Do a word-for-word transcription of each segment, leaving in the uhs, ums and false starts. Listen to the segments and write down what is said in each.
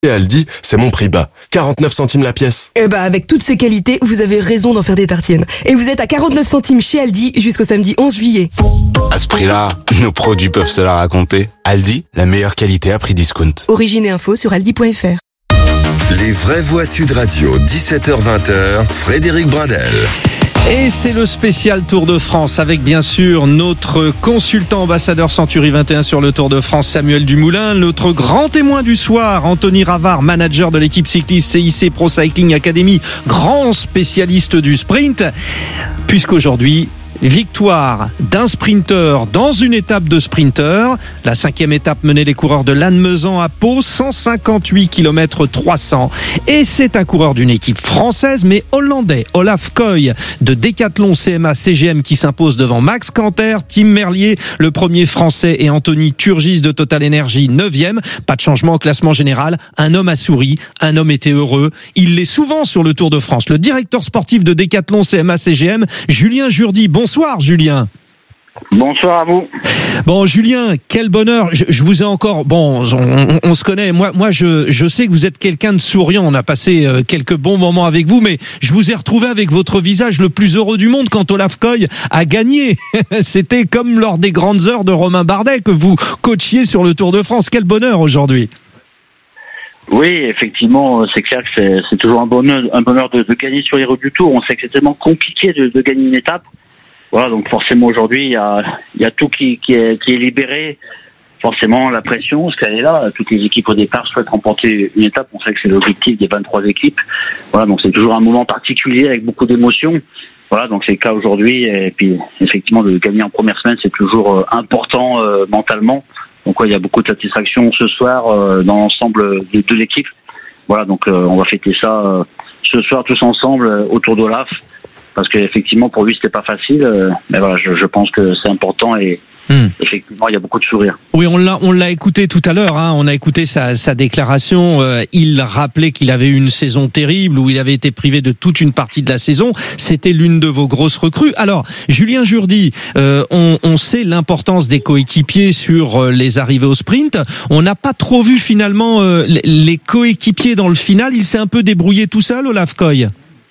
Et Aldi, c'est mon prix bas. quarante-neuf centimes la pièce. Eh bah, avec toutes ces qualités, vous avez raison d'en faire des tartines. Et vous êtes à quarante-neuf centimes chez Aldi jusqu'au samedi onze juillet. À ce prix-là, nos produits peuvent se la raconter. Aldi, la meilleure qualité à prix discount. Origine et info sur aldi point f r. Les vraies voix Sud Radio, dix-sept heures vingt, Frédéric Brindel. Et c'est le spécial Tour de France avec bien sûr notre consultant ambassadeur Century vingt et un sur le Tour de France, Samuel Dumoulin, notre grand témoin du soir, Anthony Ravard, manager de l'équipe cycliste C I C Pro Cycling Academy, grand spécialiste du sprint, puisqu'aujourd'hui, victoire d'un sprinter dans une étape de sprinter. La cinquième étape menait les coureurs de Lannemezan à Pau, cent cinquante-huit kilomètres trois cents. Et c'est un coureur d'une équipe française, mais hollandais, Olaf Koy de Decathlon C M A C G M qui s'impose devant Max Canter, Tim Merlier, le premier français, et Anthony Turgis de Total Energy, neuvième. Pas de changement au classement général. Un homme a souri, un homme était heureux. Il l'est souvent sur le Tour de France. Le directeur sportif de Decathlon C M A C G M, Julien Jourdi. Bonsoir. Bonsoir Julien. Bonsoir à vous. Bon Julien, quel bonheur. Je, je vous ai encore. Bon, on, on, on se connaît. Moi, moi, je, je sais que vous êtes quelqu'un de souriant. On a passé euh, quelques bons moments avec vous, mais je vous ai retrouvé avec votre visage le plus heureux du monde quand Olaf Koy a gagné. C'était comme lors des grandes heures de Romain Bardet que vous coachiez sur le Tour de France. Quel bonheur aujourd'hui. Oui, effectivement, c'est clair que c'est, c'est toujours un bonheur, un bonheur de, de gagner sur les routes du Tour. On sait que c'est tellement compliqué de, de gagner une étape. Voilà, donc forcément aujourd'hui, il y a, il y a tout qui, qui, est, qui est libéré. Forcément, la pression, parce qu'elle est là. Toutes les équipes au départ souhaitent remporter une étape. On sait que c'est l'objectif des vingt-trois équipes. Voilà, donc c'est toujours un moment particulier avec beaucoup d'émotions. Voilà, donc c'est le cas aujourd'hui. Et puis, effectivement, de gagner en première semaine, c'est toujours euh, important euh, mentalement. Donc, ouais, il y a beaucoup de satisfaction ce soir euh, dans l'ensemble de, de l'équipe. Voilà, donc euh, on va fêter ça euh, ce soir tous ensemble euh, autour d'Olaf. Parce qu'effectivement, pour lui, c'était pas facile. Euh, mais voilà, je, je pense que c'est important et mmh. effectivement, il y a beaucoup de sourires. Oui, on l'a, on l'a écouté tout à l'heure. Hein, on a écouté sa, sa déclaration. Euh, il rappelait qu'il avait eu une saison terrible où il avait été privé de toute une partie de la saison. C'était l'une de vos grosses recrues. Alors, Julien Jourdi, euh, on, on sait l'importance des coéquipiers sur les arrivées au sprint. On n'a pas trop vu finalement euh, les coéquipiers dans le final. Il s'est un peu débrouillé tout seul, Olaf Koy.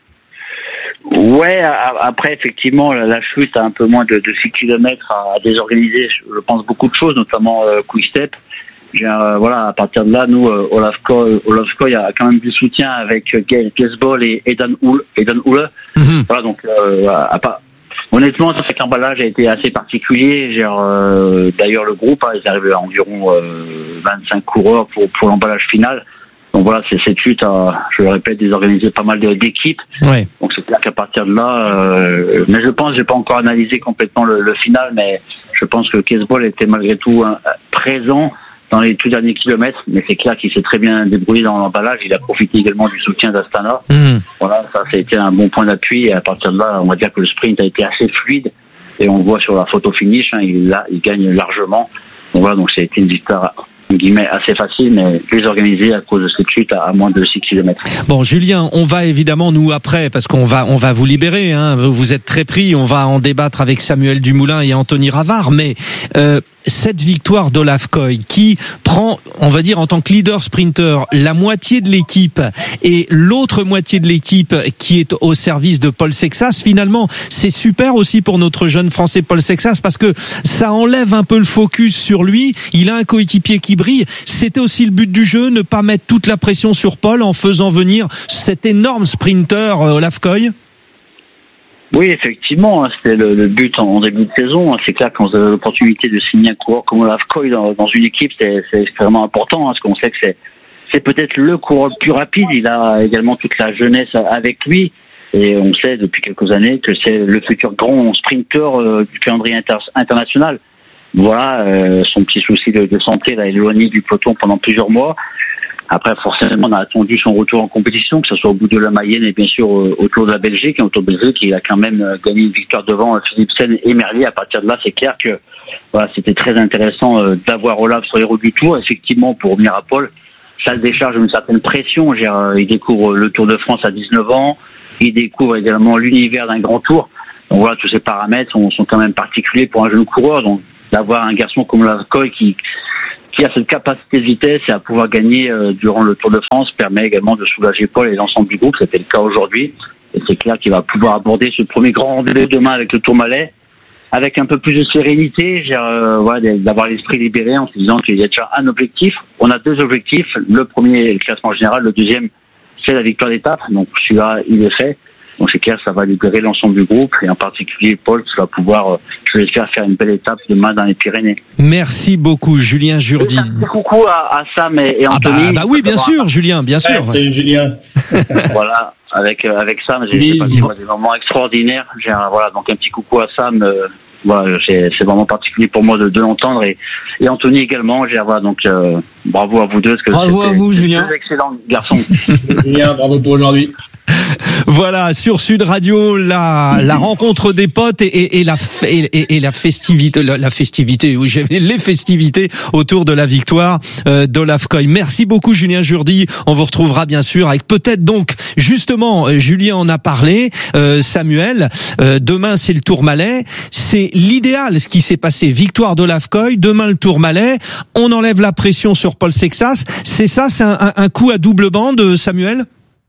Ouais, après effectivement la chute à un peu moins de, de six kilomètres a désorganisé, je pense, beaucoup de choses, notamment euh, Quick Step. Euh, voilà, à partir de là, nous, euh, Olaf Koy, Olaf Koy a quand même du soutien avec euh, Gaël Kesbol et Edan Hulle. Edan Hulle. Mm-hmm. Voilà, donc euh, à, à, honnêtement, c'est que l'emballage a été assez particulier. Genre, euh, d'ailleurs, le groupe, hein, ils arrivent à environ euh, vingt-cinq coureurs pour pour l'emballage final. Donc voilà, c'est cette chute a, je le répète, désorganisé pas mal d'équipes. Ouais. Donc c'est clair qu'à partir de là, euh, mais je pense, j'ai pas encore analysé complètement le, le final, mais je pense que Kesbol était malgré tout hein, présent dans les tout derniers kilomètres. Mais c'est clair qu'il s'est très bien débrouillé dans l'emballage. Il a profité également du soutien d'Astana. Mmh. Voilà, ça, ça a été un bon point d'appui. Et à partir de là, on va dire que le sprint a été assez fluide. Et on voit sur la photo finish, hein, il, a, il gagne largement. Donc voilà, donc ça a été une victoire guillemets assez facile, mais désorganisé à cause de cette chute à, à moins de six kilomètres. Bon, Julien, on va évidemment, nous, après, parce qu'on va, on va vous libérer, hein, vous êtes très pris, on va en débattre avec Samuel Dumoulin et Anthony Ravard, mais euh, cette victoire d'Olaf Koy, qui prend, on va dire, en tant que leader sprinter, la moitié de l'équipe et l'autre moitié de l'équipe qui est au service de Paul Sexas, finalement, c'est super aussi pour notre jeune Français Paul Sexas, parce que ça enlève un peu le focus sur lui. Il a un coéquipier qui brille. C'était aussi le but du jeu, ne pas mettre toute la pression sur Paul en faisant venir cet énorme sprinter Olaf Koy. Oui, effectivement, c'était le, le but en, en début de saison. C'est clair, quand vous avez l'opportunité de signer un coureur comme Olaf Koy dans, dans une équipe, c'est, c'est extrêmement important, hein, parce qu'on sait que c'est, c'est peut-être le coureur le plus rapide. Il a également toute la jeunesse avec lui. Et on sait depuis quelques années que c'est le futur grand sprinter euh, du calendrier inter- international. Voilà, euh, son petit souci de, de santé l'a éloigné du peloton pendant plusieurs mois. Après, forcément, on a attendu son retour en compétition, que ce soit au bout de la Mayenne et bien sûr euh, autour de la Belgique. Et autour de la Belgique, il a quand même euh, gagné une victoire devant euh, Philipsen et Merlier. À partir de là, c'est clair que voilà, c'était très intéressant euh, d'avoir Olaf sur les routes du Tour. Effectivement, pour revenir à Paul, ça le décharge une certaine pression. J'ai, euh, il découvre le Tour de France à dix-neuf ans. Il découvre également l'univers d'un grand tour. Donc voilà, tous ces paramètres sont, sont quand même particuliers pour un jeune coureur. Donc d'avoir un garçon comme Olaf Koy qui, qui qui a cette capacité de vitesse et à pouvoir gagner euh, durant le Tour de France permet également de soulager Paul et l'ensemble du groupe. C'était le cas aujourd'hui. Et c'est clair qu'il va pouvoir aborder ce premier grand rendez-vous demain avec le Tourmalet avec un peu plus de sérénité, j'ai, euh, voilà, d'avoir l'esprit libéré en se disant qu'il y a déjà un objectif. On a deux objectifs. Le premier est le classement général. Le deuxième, c'est la victoire d'étape. Donc celui-là, il est fait. Donc c'est clair, ça va libérer l'ensemble du groupe et en particulier Paul qui va pouvoir, je l'espère, faire une belle étape demain dans les Pyrénées. Merci beaucoup, Julien Jourdi. Un petit coucou à, à Sam et, et Anthony. Ah bah, bah oui, bien sûr, un... Julien, bien sûr. Ouais, salut Julien. Voilà, avec avec Sam, j'ai, j'ai passé des moments extraordinaires. J'ai un, voilà, donc un petit coucou à Sam. Euh, voilà, c'est, c'est vraiment particulier pour moi de, de l'entendre et, et Anthony également. J'ai, voilà, donc euh, bravo à vous deux. Parce que bravo à vous, Julien. Deux excellents garçons. Julien, bravo pour aujourd'hui. Voilà, sur Sud Radio, la la rencontre des potes et, et, et la et, et, et la festivité, la, la festivité, oui, j'avais les festivités autour de la victoire euh, d'Olaf Koy. Merci beaucoup, Julien Jourdi. On vous retrouvera bien sûr avec peut-être donc justement, euh, Julien en a parlé, euh, Samuel. Euh, demain, c'est le Tourmalet. C'est l'idéal, ce qui s'est passé. Victoire d'Olaf Koy. Demain, le Tourmalet. On enlève la pression sur Paul Sexas. C'est ça, c'est un, un, un coup à double bande, Samuel.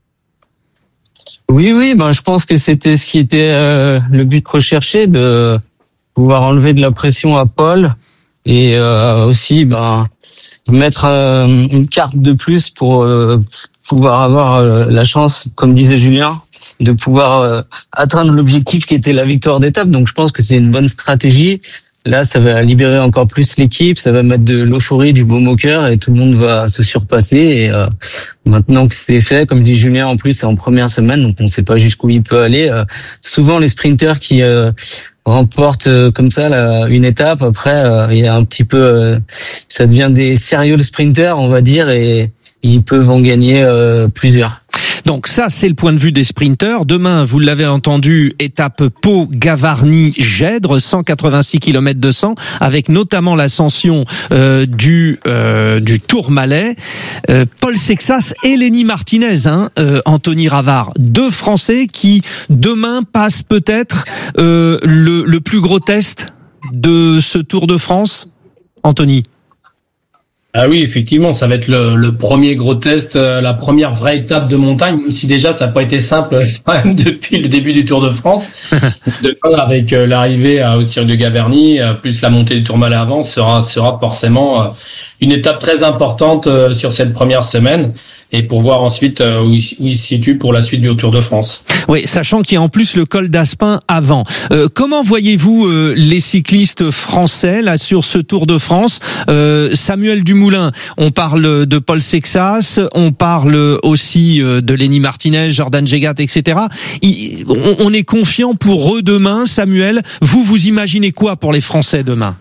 Oui, oui, ben je pense que c'était ce qui était euh, le but recherché, de pouvoir enlever de la pression à Paul et euh, aussi ben mettre euh, une carte de plus pour euh, pouvoir avoir euh, la chance, comme disait Julien, de pouvoir euh, atteindre l'objectif qui était la victoire d'étape. Donc je pense que c'est une bonne stratégie. Là, ça va libérer encore plus l'équipe, ça va mettre de l'euphorie, du baume au cœur et tout le monde va se surpasser. Et euh, maintenant que c'est fait, comme dit Julien, en plus c'est en première semaine, donc on ne sait pas jusqu'où il peut aller. Euh, souvent les sprinters qui euh, remportent euh, comme ça là, une étape, après euh, il y a un petit peu, euh, ça devient des sérieux sprinters, on va dire, et ils peuvent en gagner euh, plusieurs. Donc ça, c'est le point de vue des sprinteurs. Demain, vous l'avez entendu, étape Pau-Gavarnie-Gèdre, cent quatre-vingt-six kilomètres deux cents, avec notamment l'ascension euh, du euh, du Tourmalet. Euh, Paul Sexas et Lenny Martinez, hein, euh, Anthony Ravard, deux Français qui demain passent peut-être euh, le, le plus gros test de ce Tour de France. Anthony. Ah oui, effectivement, ça va être le, le premier gros test, euh, la première vraie étape de montagne, même si déjà ça n'a pas été simple quand même depuis le début du Tour de France. Demain, avec euh, l'arrivée à, au Cirque de Gavarnie, euh, plus la montée du Tourmalet avant, sera sera forcément euh, une étape très importante euh, sur cette première semaine, et pour voir ensuite euh, où, il, où il se situe pour la suite du Tour de France. Oui, sachant qu'il y a en plus le col d'Aspin avant. Euh, comment voyez-vous euh, les cyclistes français là sur ce Tour de France? euh, Samuel Dumoulin, on parle de Paul Sexas, on parle aussi euh, de Lenny Martinez, Jordan Jegat, et cetera. Il, on, on est confiant pour eux demain, Samuel. Vous, vous imaginez quoi pour les Français demain?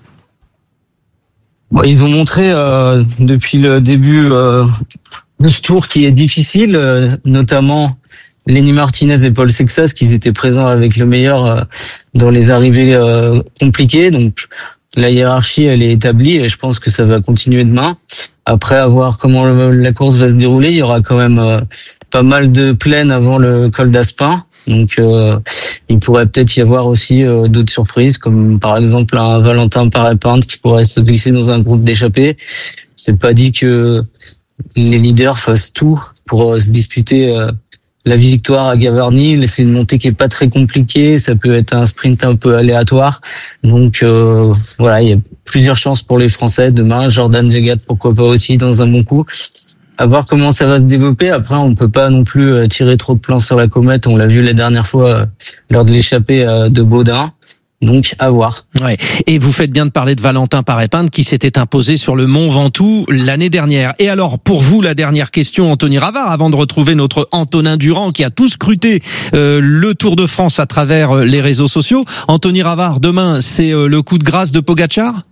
Bon, ils ont montré euh, depuis le début euh, de ce tour qui est difficile, euh, notamment Lenny Martinez et Paul Sexas, qu'ils étaient présents avec le meilleur euh, dans les arrivées euh, compliquées. Donc la hiérarchie, elle est établie et je pense que ça va continuer demain. Après, à voir comment le, la course va se dérouler, il y aura quand même euh, pas mal de plaines avant le col d'Aspin. Donc euh, il pourrait peut-être y avoir aussi euh, d'autres surprises, comme par exemple un Valentin Paré-Pinte qui pourrait se glisser dans un groupe d'échappés. C'est pas dit que les leaders fassent tout pour euh, se disputer euh, la victoire à Gavarnie. C'est une montée qui est pas très compliquée, ça peut être un sprint un peu aléatoire. Donc euh, voilà, il y a plusieurs chances pour les Français demain. Jordan Jegat, pourquoi pas aussi dans un bon coup. À voir comment ça va se développer. Après, on peut pas non plus tirer trop de plans sur la comète. On l'a vu la dernière fois lors de l'échappée de Baudin. Donc, à voir. Ouais. Et vous faites bien de parler de Valentin Paré-Pinte qui s'était imposé sur le Mont Ventoux l'année dernière. Et alors, pour vous, la dernière question, Anthony Ravard, avant de retrouver notre Antonin Durand qui a tout scruté euh, le Tour de France à travers euh, les réseaux sociaux. Anthony Ravard, demain, c'est euh, le coup de grâce de Pogačar?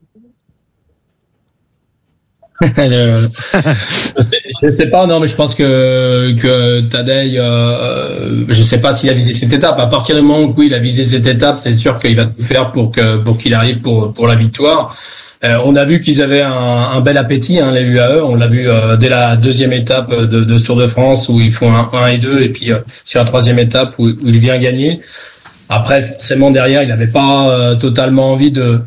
le, je ne sais pas, non, mais je pense que que Tadej, euh, je ne sais pas s'il a visé cette étape. À partir du moment où il a visé cette étape, c'est sûr qu'il va tout faire pour que pour qu'il arrive pour pour la victoire. Euh, on a vu qu'ils avaient un, un bel appétit, hein, les U A E. On l'a vu euh, dès la deuxième étape de, de Tour de France où ils font un, un et deux, et puis euh, sur la troisième étape où, où il vient gagner. Après, forcément derrière, il n'avait pas euh, totalement envie de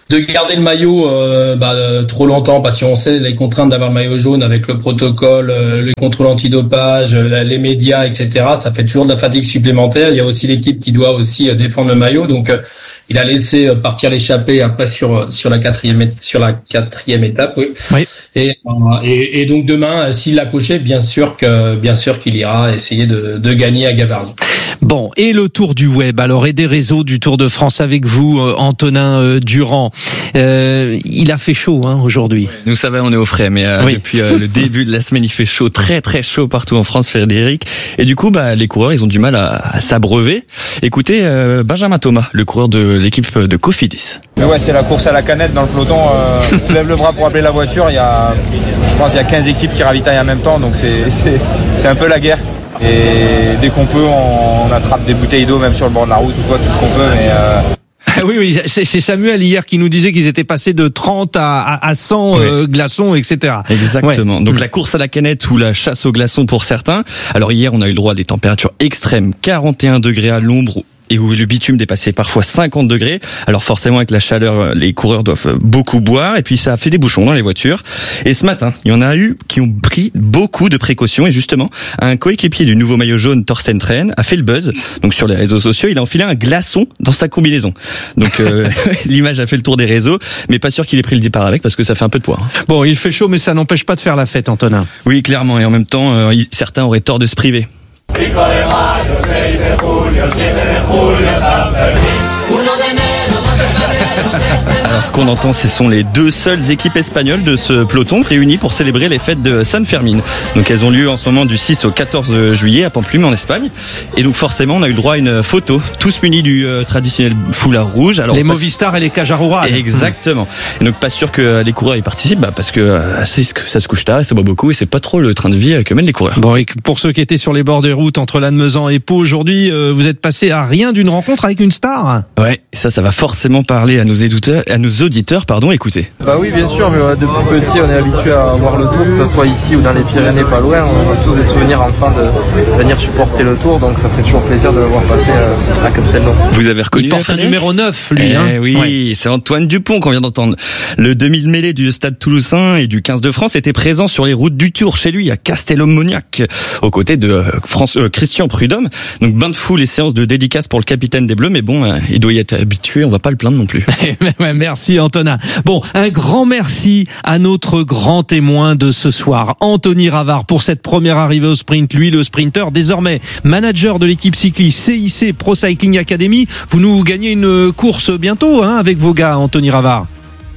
de garder le maillot euh, bah, euh, trop longtemps, parce qu'on sait les contraintes d'avoir le maillot jaune avec le protocole, euh, les contrôles antidopage, euh, les médias, et cetera. Ça fait toujours de la fatigue supplémentaire. Il y a aussi l'équipe qui doit aussi euh, défendre le maillot, donc euh, il a laissé euh, partir l'échappée après sur sur la quatrième sur la quatrième étape, oui. oui. Et, euh, et et donc demain, s'il l'a coché, bien sûr que bien sûr qu'il ira essayer de de gagner à Gavarnie. Bon, et le tour du web, alors, et des réseaux du Tour de France avec vous, euh, Antonin euh, Durand. Euh, il a fait chaud hein, aujourd'hui. Nous, ça va, on est au frais, mais euh, oui. depuis euh, le début de la semaine, il fait chaud, très très chaud partout en France, Frédéric. Et du coup, bah, les coureurs, ils ont du mal à, à s'abreuver. Écoutez, euh, Benjamin Thomas, le coureur de l'équipe de Cofidis. Mais ouais, c'est la course à la canette dans le peloton. Euh, on lève le bras pour appeler la voiture. Il y a, je pense, il y a quinze équipes qui ravitaillent en même temps, donc c'est c'est, c'est un peu la guerre. Et dès qu'on peut, on, on attrape des bouteilles d'eau, même sur le bord de la route ou quoi, tout ce qu'on peut. Mais euh... oui, oui, c'est, c'est Samuel hier qui nous disait qu'ils étaient passés de trente à, à, à cent euh, ouais. glaçons, et cetera. Exactement. Ouais. Donc la course à la canette ou la chasse aux glaçons pour certains. Alors hier, on a eu le droit à des températures extrêmes, quarante et un degrés à l'ombre, et où le bitume dépassait parfois cinquante degrés. Alors forcément, avec la chaleur, les coureurs doivent beaucoup boire, et puis ça a fait des bouchons dans les voitures. Et ce matin, il y en a eu qui ont pris beaucoup de précautions, et justement, un coéquipier du nouveau maillot jaune, Thorsten Tren, a fait le buzz. Donc sur les réseaux sociaux, il a enfilé un glaçon dans sa combinaison. Donc euh, l'image a fait le tour des réseaux, mais pas sûr qu'il ait pris le départ avec, parce que ça fait un peu de poids. Bon, il fait chaud, mais ça n'empêche pas de faire la fête, Antonin. Oui, clairement, et en même temps, euh, certains auraient tort de se priver. Alors ce qu'on entend, ce sont les deux seules équipes espagnoles de ce peloton réunies pour célébrer les fêtes de San Fermín. Donc elles ont lieu en ce moment du six au quatorze juillet à Pampelune en Espagne. Et donc forcément on a eu le droit à une photo, tous munis du euh, traditionnel foulard rouge. Alors, les Movistar et les Cajaroura. Exactement. Et donc pas sûr que les coureurs y participent, bah, parce que euh, c'est, ça se couche tard et ça boit beaucoup et c'est pas trop le train de vie que mènent les coureurs. Bon, et pour ceux qui étaient sur les bords des routes entre Lannemezan et Pau aujourd'hui, euh, vous êtes passé à rien d'une rencontre avec une star. Ouais, ça, ça va forcément parler à nos éditeurs, à nos auditeurs, pardon, écoutez. Bah oui, bien sûr, mais ouais, depuis petit, on est habitué à voir le Tour, que ce soit ici ou dans les Pyrénées, pas loin. On a tous des souvenirs enfants de venir supporter le Tour, donc ça fait toujours plaisir de le voir passer à Castelnau. Vous avez reconnu il porte un numéro neuf, lui. Eh hein oui, ouais. C'est Antoine Dupont qu'on vient d'entendre. Le demi de mêlée du Stade Toulousain et du quinze de France était présent sur les routes du Tour chez lui à Castello-Moniac, aux côtés de France, euh, Christian Prudhomme. Donc bain de foule et séance de dédicace pour le capitaine des Bleus, mais bon, euh, il doit y être habitué, on va pas le plaindre non plus. Merci Antonin. Bon, un grand merci à notre grand témoin de ce soir, Anthony Ravard, pour cette première arrivée au sprint. Lui, le sprinter, désormais manager de l'équipe cycliste C I C Pro Cycling Academy. Vous nous gagnez une course bientôt, hein, avec vos gars, Anthony Ravard.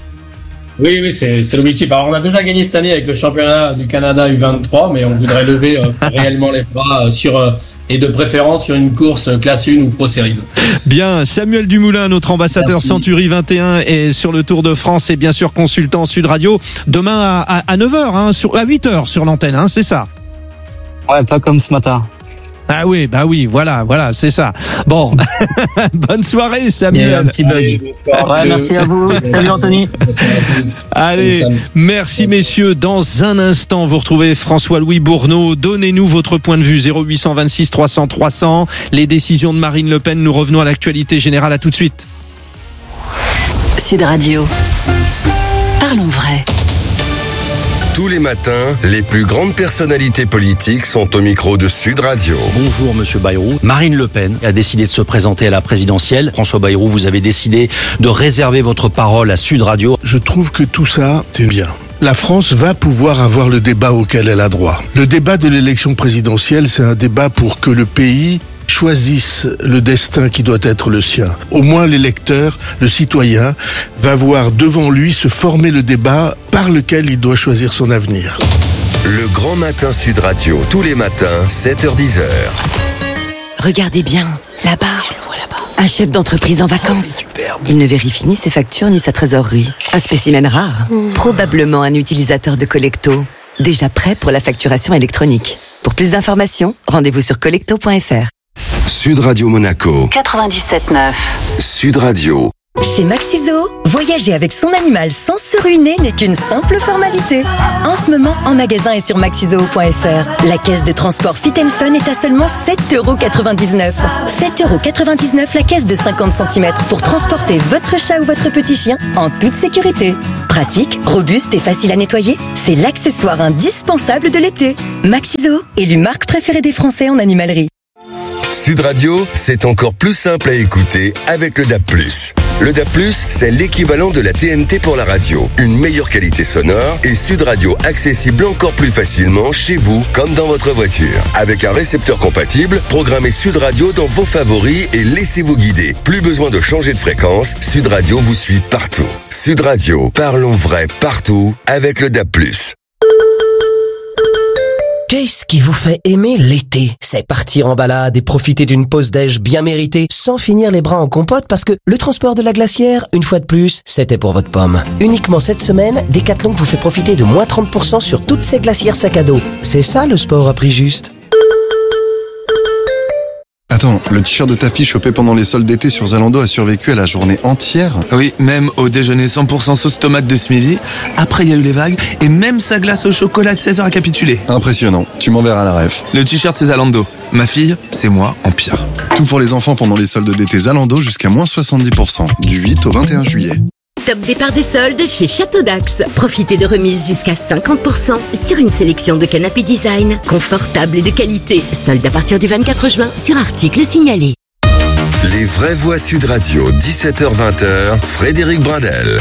Oui, oui, c'est, c'est l'objectif. Alors, on a déjà gagné cette année avec le championnat du Canada U vingt-trois, mais on voudrait lever euh, réellement les bras euh, sur... Euh, et de préférence sur une course classe un ou Pro Series. Bien, Samuel Dumoulin, notre ambassadeur Merci. Century vingt et un est sur le Tour de France et bien sûr consultant Sud Radio. Demain à, à, à neuf heures, hein, sur, à huit heures sur l'antenne, hein, c'est ça? Ouais, pas comme ce matin. Ah oui, bah oui, voilà, voilà, c'est ça. Bon, bonne soirée, Samuel. Il y a un petit bug. Allez, ouais, merci à vous. Salut Anthony. Allez, merci messieurs. Dans un instant, vous retrouvez François-Louis Bourneau. Donnez-nous votre point de vue. zéro huit cent vingt-six trois cents trois cents. Les décisions de Marine Le Pen. Nous revenons à l'actualité générale. À tout de suite. Sud Radio. Parlons vrai. Tous les matins, les plus grandes personnalités politiques sont au micro de Sud Radio. Bonjour Monsieur Bayrou. Marine Le Pen a décidé de se présenter à la présidentielle. François Bayrou, vous avez décidé de réserver votre parole à Sud Radio. Je trouve que tout ça, c'est bien. La France va pouvoir avoir le débat auquel elle a droit. Le débat de l'élection présidentielle, c'est un débat pour que le pays choisisse le destin qui doit être le sien. Au moins l'électeur, le citoyen, va voir devant lui se former le débat par lequel il doit choisir son avenir. Le Grand Matin Sud Radio, tous les matins, sept heures dix heures. Regardez bien, là-bas, je le vois là-bas. Un chef d'entreprise en vacances. Il ne vérifie ni ses factures ni sa trésorerie. Un spécimen rare. Mmh. Probablement un utilisateur de Collecto. Déjà prêt pour la facturation électronique. Pour plus d'informations, rendez-vous sur collecto point f r. Sud Radio Monaco. quatre-vingt-dix-sept neuf. Sud Radio. Chez Maxiso, voyager avec son animal sans se ruiner n'est qu'une simple formalité. En ce moment, en magasin et sur maxiso point f r, la caisse de transport Fit and Fun est à seulement sept euros quatre-vingt-dix-neuf. sept euros quatre-vingt-dix-neuf la caisse de cinquante centimètres pour transporter votre chat ou votre petit chien en toute sécurité. Pratique, robuste et facile à nettoyer, c'est l'accessoire indispensable de l'été. Maxiso, élu marque préférée des Français en animalerie. Sud Radio, c'est encore plus simple à écouter avec le D A B plus. Le D A B plus, c'est l'équivalent de la T N T pour la radio. Une meilleure qualité sonore et Sud Radio accessible encore plus facilement chez vous comme dans votre voiture. Avec un récepteur compatible, programmez Sud Radio dans vos favoris et laissez-vous guider. Plus besoin de changer de fréquence, Sud Radio vous suit partout. Sud Radio, parlons vrai partout avec le D A B plus. Qu'est-ce qui vous fait aimer l'été? C'est partir en balade et profiter d'une pause déj bien méritée sans finir les bras en compote parce que le transport de la glacière, une fois de plus, c'était pour votre pomme. Uniquement cette semaine, Decathlon vous fait profiter de moins trente pour cent sur toutes ces glacières sac à dos. C'est ça le sport à prix juste. Attends, le t-shirt de ta fille chopé pendant les soldes d'été sur Zalando a survécu à la journée entière? Oui, même au déjeuner cent pour cent sauce tomate de ce midi. Après, il y a eu les vagues et même sa glace au chocolat de seize heures a capitulé. Impressionnant, tu m'enverras la ref. Le t-shirt, c'est Zalando. Ma fille, c'est moi en pire. Tout pour les enfants pendant les soldes d'été Zalando jusqu'à moins soixante-dix pour cent, du huit au vingt et un juillet. Top départ des soldes chez Château d'Axe. Profitez de remises jusqu'à cinquante pour cent sur une sélection de canapés design, confortables et de qualité. Soldes à partir du vingt-quatre juin sur articles signalés. Les vraies voix Sud Radio, dix-sept heures vingt, Frédéric Brindel.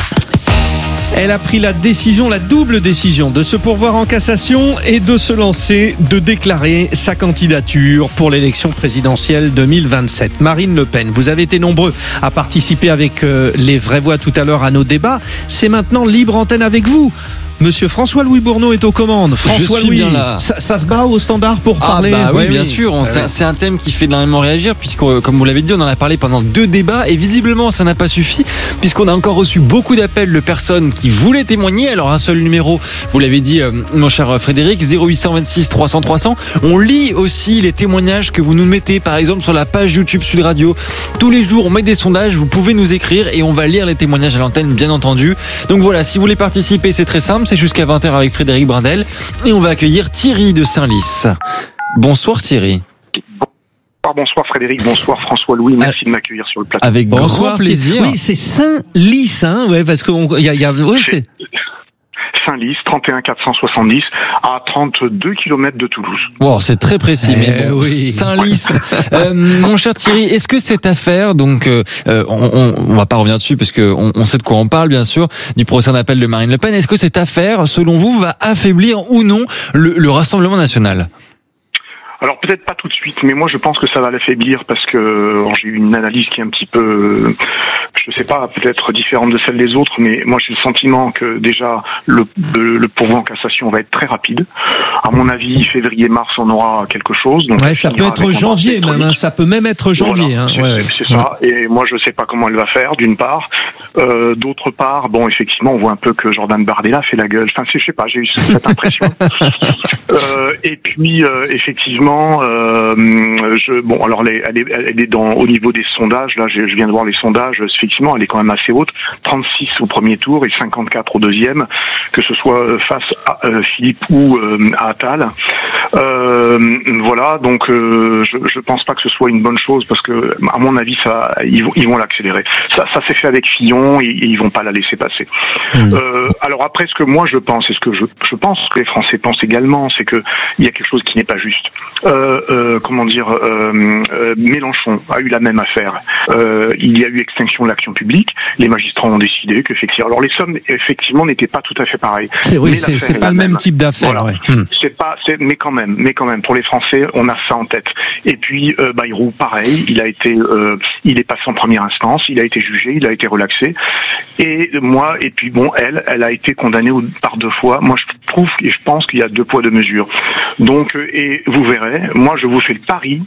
Elle a pris la décision, la double décision de se pourvoir en cassation et de se lancer, de déclarer sa candidature pour l'élection présidentielle deux mille vingt-sept. Marine Le Pen, vous avez été nombreux à participer avec euh, les vraies voix tout à l'heure à nos débats. C'est maintenant libre antenne avec vous. Monsieur François-Louis Bourneau est aux commandes. François-Louis, ça, ça se bat au standard pour ah parler. Bah oui, oui, bien oui. sûr. On, Ah c'est, oui. c'est un thème qui fait énormément réagir puisque, comme vous l'avez dit, on en a parlé pendant deux débats et visiblement ça n'a pas suffi puisqu'on a encore reçu beaucoup d'appels de personnes qui voulaient témoigner. Alors un seul numéro, vous l'avez dit, euh, mon cher Frédéric, zéro huit cent vingt-six trois cents trois cents. On lit aussi les témoignages que vous nous mettez, par exemple sur la page YouTube Sud Radio. Tous les jours, on met des sondages. Vous pouvez nous écrire et on va lire les témoignages à l'antenne, bien entendu. Donc voilà, si vous voulez participer, c'est très simple. C'est jusqu'à vingt heures avec Frédéric Brindel et on va accueillir Thierry de Saint-Lys. Bonsoir Thierry. Bonsoir, bonsoir Frédéric, bonsoir François-Louis, merci de m'accueillir sur le plateau. Avec Bonsoir, grand plaisir. Oui, c'est Saint-Lys, hein, ouais, parce qu'il y a, y a ouais, c'est... Saint-Lys, trente et un quatre cent soixante-dix, à trente-deux kilomètres de Toulouse. Wow, c'est très précis, Eh mais bon, oui. Saint-Lys. euh, mon cher Thierry, est-ce que cette affaire, donc, euh, on, on, on va pas revenir dessus parce que on, on sait de quoi on parle, bien sûr, du procès d'appel de Marine Le Pen. Est-ce que cette affaire, selon vous, va affaiblir ou non le, le Rassemblement national? Alors peut-être pas tout de suite, mais moi je pense que ça va l'affaiblir parce que alors, j'ai eu une analyse qui est un petit peu, euh, je sais pas, peut-être différente de celle des autres, mais moi j'ai le sentiment que déjà le, le, le pourvoi en cassation va être très rapide. À mon avis, février-mars, on aura quelque chose. Donc Ouais, ça peut être janvier même, hein, ça peut même être janvier. Voilà, hein, c'est, ouais, ouais. c'est ça. Et moi je sais pas comment elle va faire, d'une part. Euh, d'autre part, bon, effectivement, on voit un peu que Jordan Bardella fait la gueule. Enfin, je sais pas, j'ai eu cette impression. euh, et puis, euh, effectivement, euh, je, bon, alors elle est, elle est, elle est dans, au niveau des sondages. Là, je, je viens de voir les sondages. Effectivement, elle est quand même assez haute. trente-six au premier tour et cinquante-quatre au deuxième, que ce soit face à euh, Philippe ou euh, à Attal. Euh, voilà, donc euh, je, je pense pas que ce soit une bonne chose parce que, à mon avis, ça, ils vont, ils vont l'accélérer. Ça, ça s'est fait avec Fillon et, et ils vont pas la laisser passer. Mmh. Euh, alors après, ce que moi je pense et ce que je, je pense que les Français pensent également, c'est que il y a quelque chose qui n'est pas juste. Euh, euh, comment dire, euh, euh, Mélenchon a eu la même affaire. Euh, il y a eu extinction de l'action publique. Les magistrats ont décidé qu'effectivement, alors les sommes effectivement n'étaient pas tout à fait pareilles. C'est oui, c'est, c'est pas le même type d'affaire. Voilà. Ouais. Mmh. C'est pas, c'est, mais quand même, mais quand même, pour les Français, on a ça en tête. Et puis euh, Bayrou, pareil, il a été, euh, il est passé en première instance, il a été jugé, il a été relaxé. Et moi, et puis bon, elle, elle a été condamnée par deux fois. Moi, je trouve et je pense qu'il y a deux poids deux mesures. Donc, et vous verrez, moi, je vous fais le pari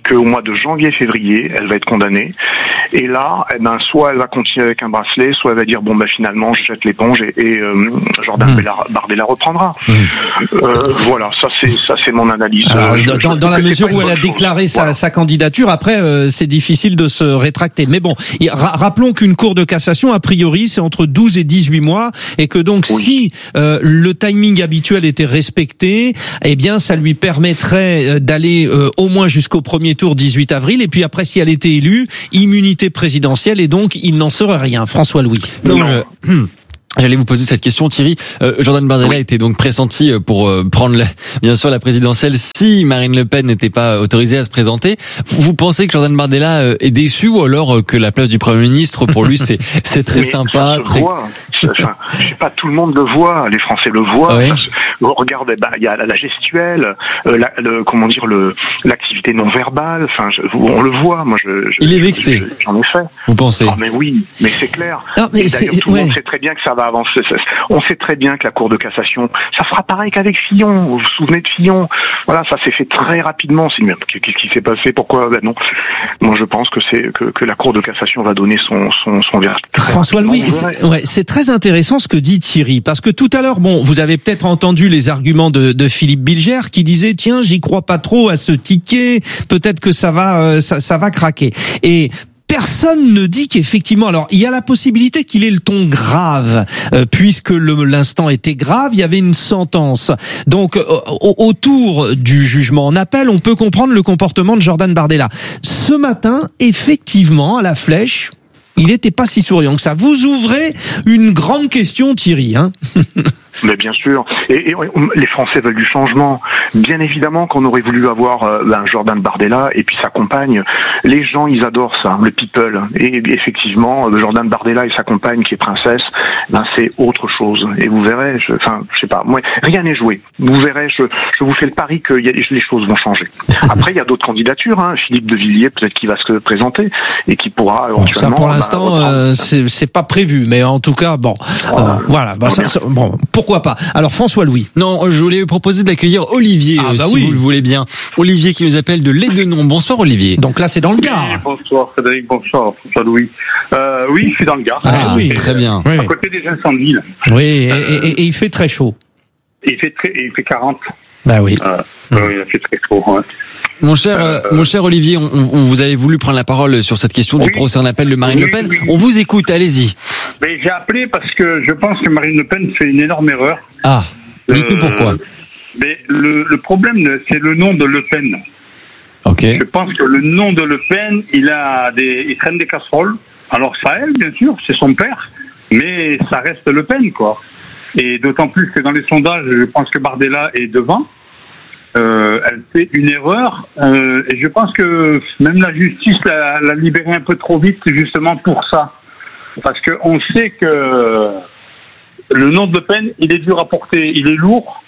qu'au mois de janvier-février, elle va être condamnée. Et là, eh ben, soit elle va continuer avec un bracelet, soit elle va dire bon bah finalement je jette l'éponge et, et euh, Jordan mmh. Bardella reprendra. Mmh. Euh, voilà, ça c'est ça c'est mon analyse. Alors, euh, dans, je, dans la mesure où elle a chose. déclaré sa, voilà. sa candidature, après euh, c'est difficile de se rétracter. Mais bon, et, ra- rappelons qu'une cour de cassation, a priori, c'est entre douze et dix-huit mois, et que donc oui. si euh, le timing habituel était respecté, eh bien ça lui permettrait d'aller euh, au moins jusqu'au premier tour dix-huit avril, et puis après si elle était élue, immunité présidentielle, et donc il n'en serait rien. François Louis. Non, je... J'allais vous poser cette question, Thierry. Euh, Jordan Bardella oui. était donc pressenti pour euh, prendre, la, bien sûr, la présidentielle si Marine Le Pen n'était pas autorisée à se présenter. Vous, vous pensez que Jordan Bardella euh, est déçu, ou alors euh, que la place du Premier ministre, pour lui, c'est c'est très Mais sympa, ça se très... voit. Enfin, je sais pas, tout le monde le voit, les Français le voient. Oui. Regardez, bah, il y a la gestuelle, euh, la, le, comment dire, le, l'activité non verbale. Enfin, je, on le voit. Moi, je, je il est vexé. Je, j'en ai fait. Vous pensez? Ah, mais oui, mais c'est clair. Non, mais Et d'ailleurs, c'est, tout le ouais. monde sait très bien que ça va avancer. On sait très bien que la Cour de cassation, ça fera pareil qu'avec Fillon. Vous vous souvenez de Fillon? Voilà, ça s'est fait très rapidement. C'est, qu'est-ce qui s'est passé? Pourquoi? Ben non. Moi, je pense que c'est que, que la Cour de cassation va donner son son son verdict. François Louis, c'est, ouais, c'est très intéressant ce que dit Thierry, parce que tout à l'heure, bon, vous avez peut-être entendu les arguments de, de Philippe Bilger qui disait tiens, j'y crois pas trop à ce ticket, peut-être que ça va euh, ça, ça va craquer. Et personne ne dit qu'effectivement, alors il y a la possibilité qu'il ait le ton grave, euh, puisque le, l'instant était grave, il y avait une sentence. Donc euh, autour du jugement en appel, on peut comprendre le comportement de Jordan Bardella. Ce matin, effectivement, à la Flèche, il n'était pas si souriant que ça. Vous ouvrez une grande question, Thierry, hein. Mais bien sûr, et, et les Français veulent du changement. Bien évidemment qu'on aurait voulu avoir euh, ben, Jordan Bardella et puis sa compagne. Les gens, ils adorent ça, le people. Et effectivement, Jordan Bardella et sa compagne qui est princesse, ben c'est autre chose. Et vous verrez, je, enfin, je sais pas, moi, rien n'est joué. Vous verrez, je, je vous fais le pari que y a, les choses vont changer. Après, il y a d'autres candidatures. Hein. Philippe de Villiers, peut-être qu'il va se présenter et qui pourra éventuellement. Ça, pour l'instant, ben, euh, c'est, c'est pas prévu, mais en tout cas, bon, euh, euh, voilà. Ben, ça, ça, bon, pourquoi pas. Alors François Louis. Non, je voulais vous proposer d'accueillir Olivier, ah, bah si oui. vous le voulez bien. Olivier qui nous appelle de Lédenon. Bonsoir Olivier. Donc là c'est dans le Gard. Oui, bonsoir Frédéric, bonsoir François Louis. Euh, oui, je suis dans le Gard. Ah oui, très bien. À côté des incendies. Là. Oui, et, et, et il fait très chaud. Il fait très, il fait quarante. Bah oui. Euh, oui, il fait très chaud. Ouais. Mon cher, euh, mon cher Olivier, on, on vous avez voulu prendre la parole sur cette question oui. du procès en appel de Marine oui, Le Pen. Oui, oui. On vous écoute, allez-y. Mais j'ai appelé parce que je pense que Marine Le Pen fait une énorme erreur. Ah, dites-nous euh, pourquoi. Mais le, le problème, c'est le nom de Le Pen. Ok. Je pense que le nom de Le Pen, il a des, il traîne des casseroles. Alors ça elle, bien sûr, c'est son père, mais ça reste Le Pen, quoi. Et d'autant plus que dans les sondages, je pense que Bardella est devant. Euh, elle fait une erreur euh, et je pense que même la justice l'a, l'a libérée un peu trop vite justement pour ça, parce que on sait que le nom de Le Pen il est dur à porter, il est lourd,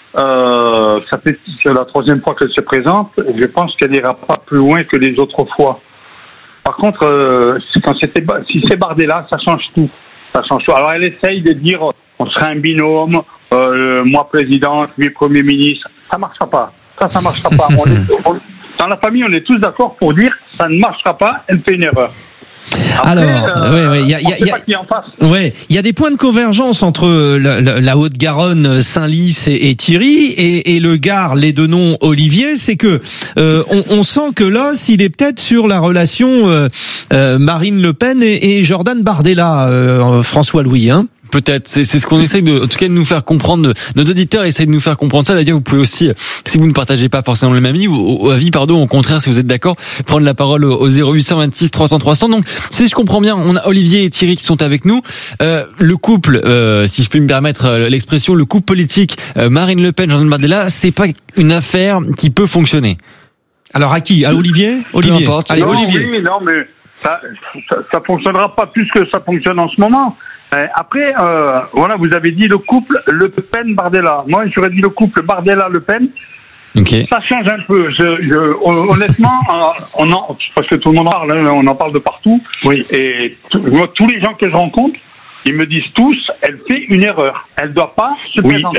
euh, ça fait c'est la troisième fois qu'elle se présente et je pense qu'elle ira pas plus loin que les autres fois. Par contre euh, quand c'était, si c'est Bardella, ça change tout, ça change tout. Alors elle essaye de dire on serait un binôme, euh, moi président, lui premier ministre. Ça marchera pas. Ça, ça marchera pas. On est, on, dans la famille, on est tous d'accord pour dire ça ne marchera pas. Elle fait une erreur. Après, Alors, euh, ouais, ouais, il y a, il y a, il y a, ouais, il y a des points de convergence entre la, la, la Haute-Garonne, Saint-Lys et, et Thierry et, et le Gard, Lédenon, Olivier. C'est que euh, on, on sent que l'os, il est peut-être sur la relation euh, euh, Marine Le Pen et, et Jordan Bardella, euh, François Louis, hein. Peut-être, c'est, c'est ce qu'on essaye de, en tout cas, de nous faire comprendre. Nos auditeurs essayent de nous faire comprendre ça. D'ailleurs, vous pouvez aussi, si vous ne partagez pas forcément le même avis, ou avis, pardon, au contraire, si vous êtes d'accord, prendre la parole au zéro huit cent vingt-six trois cents trois cents. Donc, si je comprends bien, on a Olivier et Thierry qui sont avec nous. Euh, le couple, euh, si je puis me permettre l'expression, le couple politique, euh, Marine Le Pen, Jordan Bardella, c'est pas une affaire qui peut fonctionner. Alors à qui? À Olivier? Olivier. Peu importe. Allez, non, Olivier. Oui, non, mais ça, ça, ça fonctionnera pas plus que ça fonctionne en ce moment. Après, euh, voilà, vous avez dit le couple Le Pen-Bardella. Moi, j'aurais dit le couple Bardella-Le Pen. Okay. Ça change un peu. Je, je, honnêtement, on en, parce que tout le monde en parle, hein, on en parle de partout. Oui. Et tout, moi, tous les gens que je rencontre, ils me disent tous, elle fait une erreur. Elle doit pas se oui, présenter. Elle,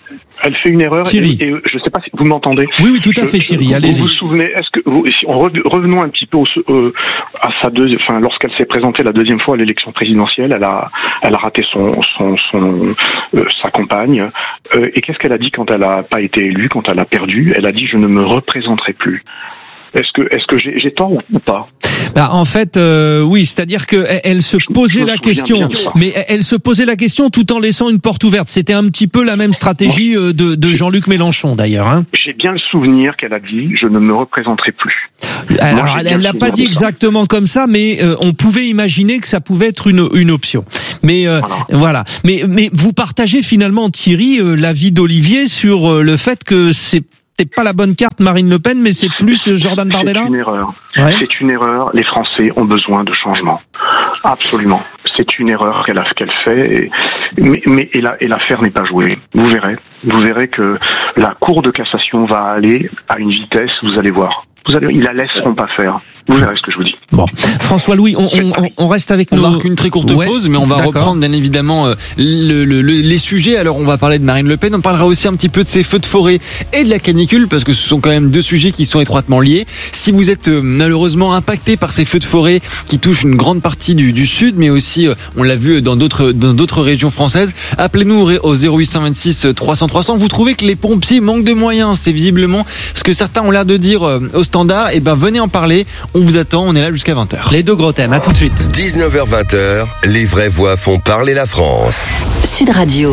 Elle fait une erreur. Thierry. Et, et je ne sais pas si vous m'entendez. Oui, oui, tout à je, fait, Thierry. Je, allez-y. Vous vous souvenez, est-ce que vous, si on revenons un petit peu au, euh, à sa deuxième, enfin, lorsqu'elle s'est présentée la deuxième fois à l'élection présidentielle, elle a, elle a raté son, son, son, euh, sa campagne. Euh, et qu'est-ce qu'elle a dit quand elle n'a pas été élue, quand elle a perdu? Elle a dit je ne me représenterai plus. Est-ce que, est-ce que j'ai, j'ai tort ou, ou pas? Bah, en fait, euh, oui, c'est-à-dire que elle se posait je la me question, mais elle se posait la question tout en laissant une porte ouverte. C'était un petit peu la même stratégie euh, de, de Jean-Luc Mélenchon, d'ailleurs. Hein. J'ai bien le souvenir qu'elle a dit je ne me représenterai plus. Alors, Moi, elle l'a pas dit exactement comme ça, mais euh, on pouvait imaginer que ça pouvait être une, une option. Mais euh, voilà. voilà. Mais, mais vous partagez finalement, Thierry, euh, l'avis d'Olivier sur euh, le fait que c'est C'est pas la bonne carte Marine Le Pen, mais c'est plus Jordan Bardella. C'est une erreur. Ouais. C'est une erreur. Les Français ont besoin de changement. Absolument. C'est une erreur qu'elle a qu'elle fait. Et, mais mais et, la, et l'affaire n'est pas jouée. Vous verrez. Vous verrez que la Cour de cassation va aller à une vitesse. Vous allez voir. Vous allez, ils la laisseront pas faire. Vous verrez ce que je vous dis. Bon, François Louis, on, on, on reste avec on nos... On marque une très courte ouais, pause, mais on va d'accord. reprendre bien évidemment euh, le, le, le, les sujets. Alors on va parler de Marine Le Pen, on parlera aussi un petit peu de ces feux de forêt et de la canicule, parce que ce sont quand même deux sujets qui sont étroitement liés. Si vous êtes euh, malheureusement impacté par ces feux de forêt qui touchent une grande partie du, du sud, mais aussi, euh, on l'a vu dans d'autres dans d'autres régions françaises, appelez-nous au zéro huit cent vingt-six trois cents trois cents. Vous trouvez que les pompiers manquent de moyens? C'est visiblement ce que certains ont l'air de dire euh, au standard. Et ben venez en parler, on vous attend, on est là jusqu'à vingt heures. Les deux gros thèmes, à tout de suite. dix-neuf heures vingt, les vraies voix font parler la France. Sud Radio.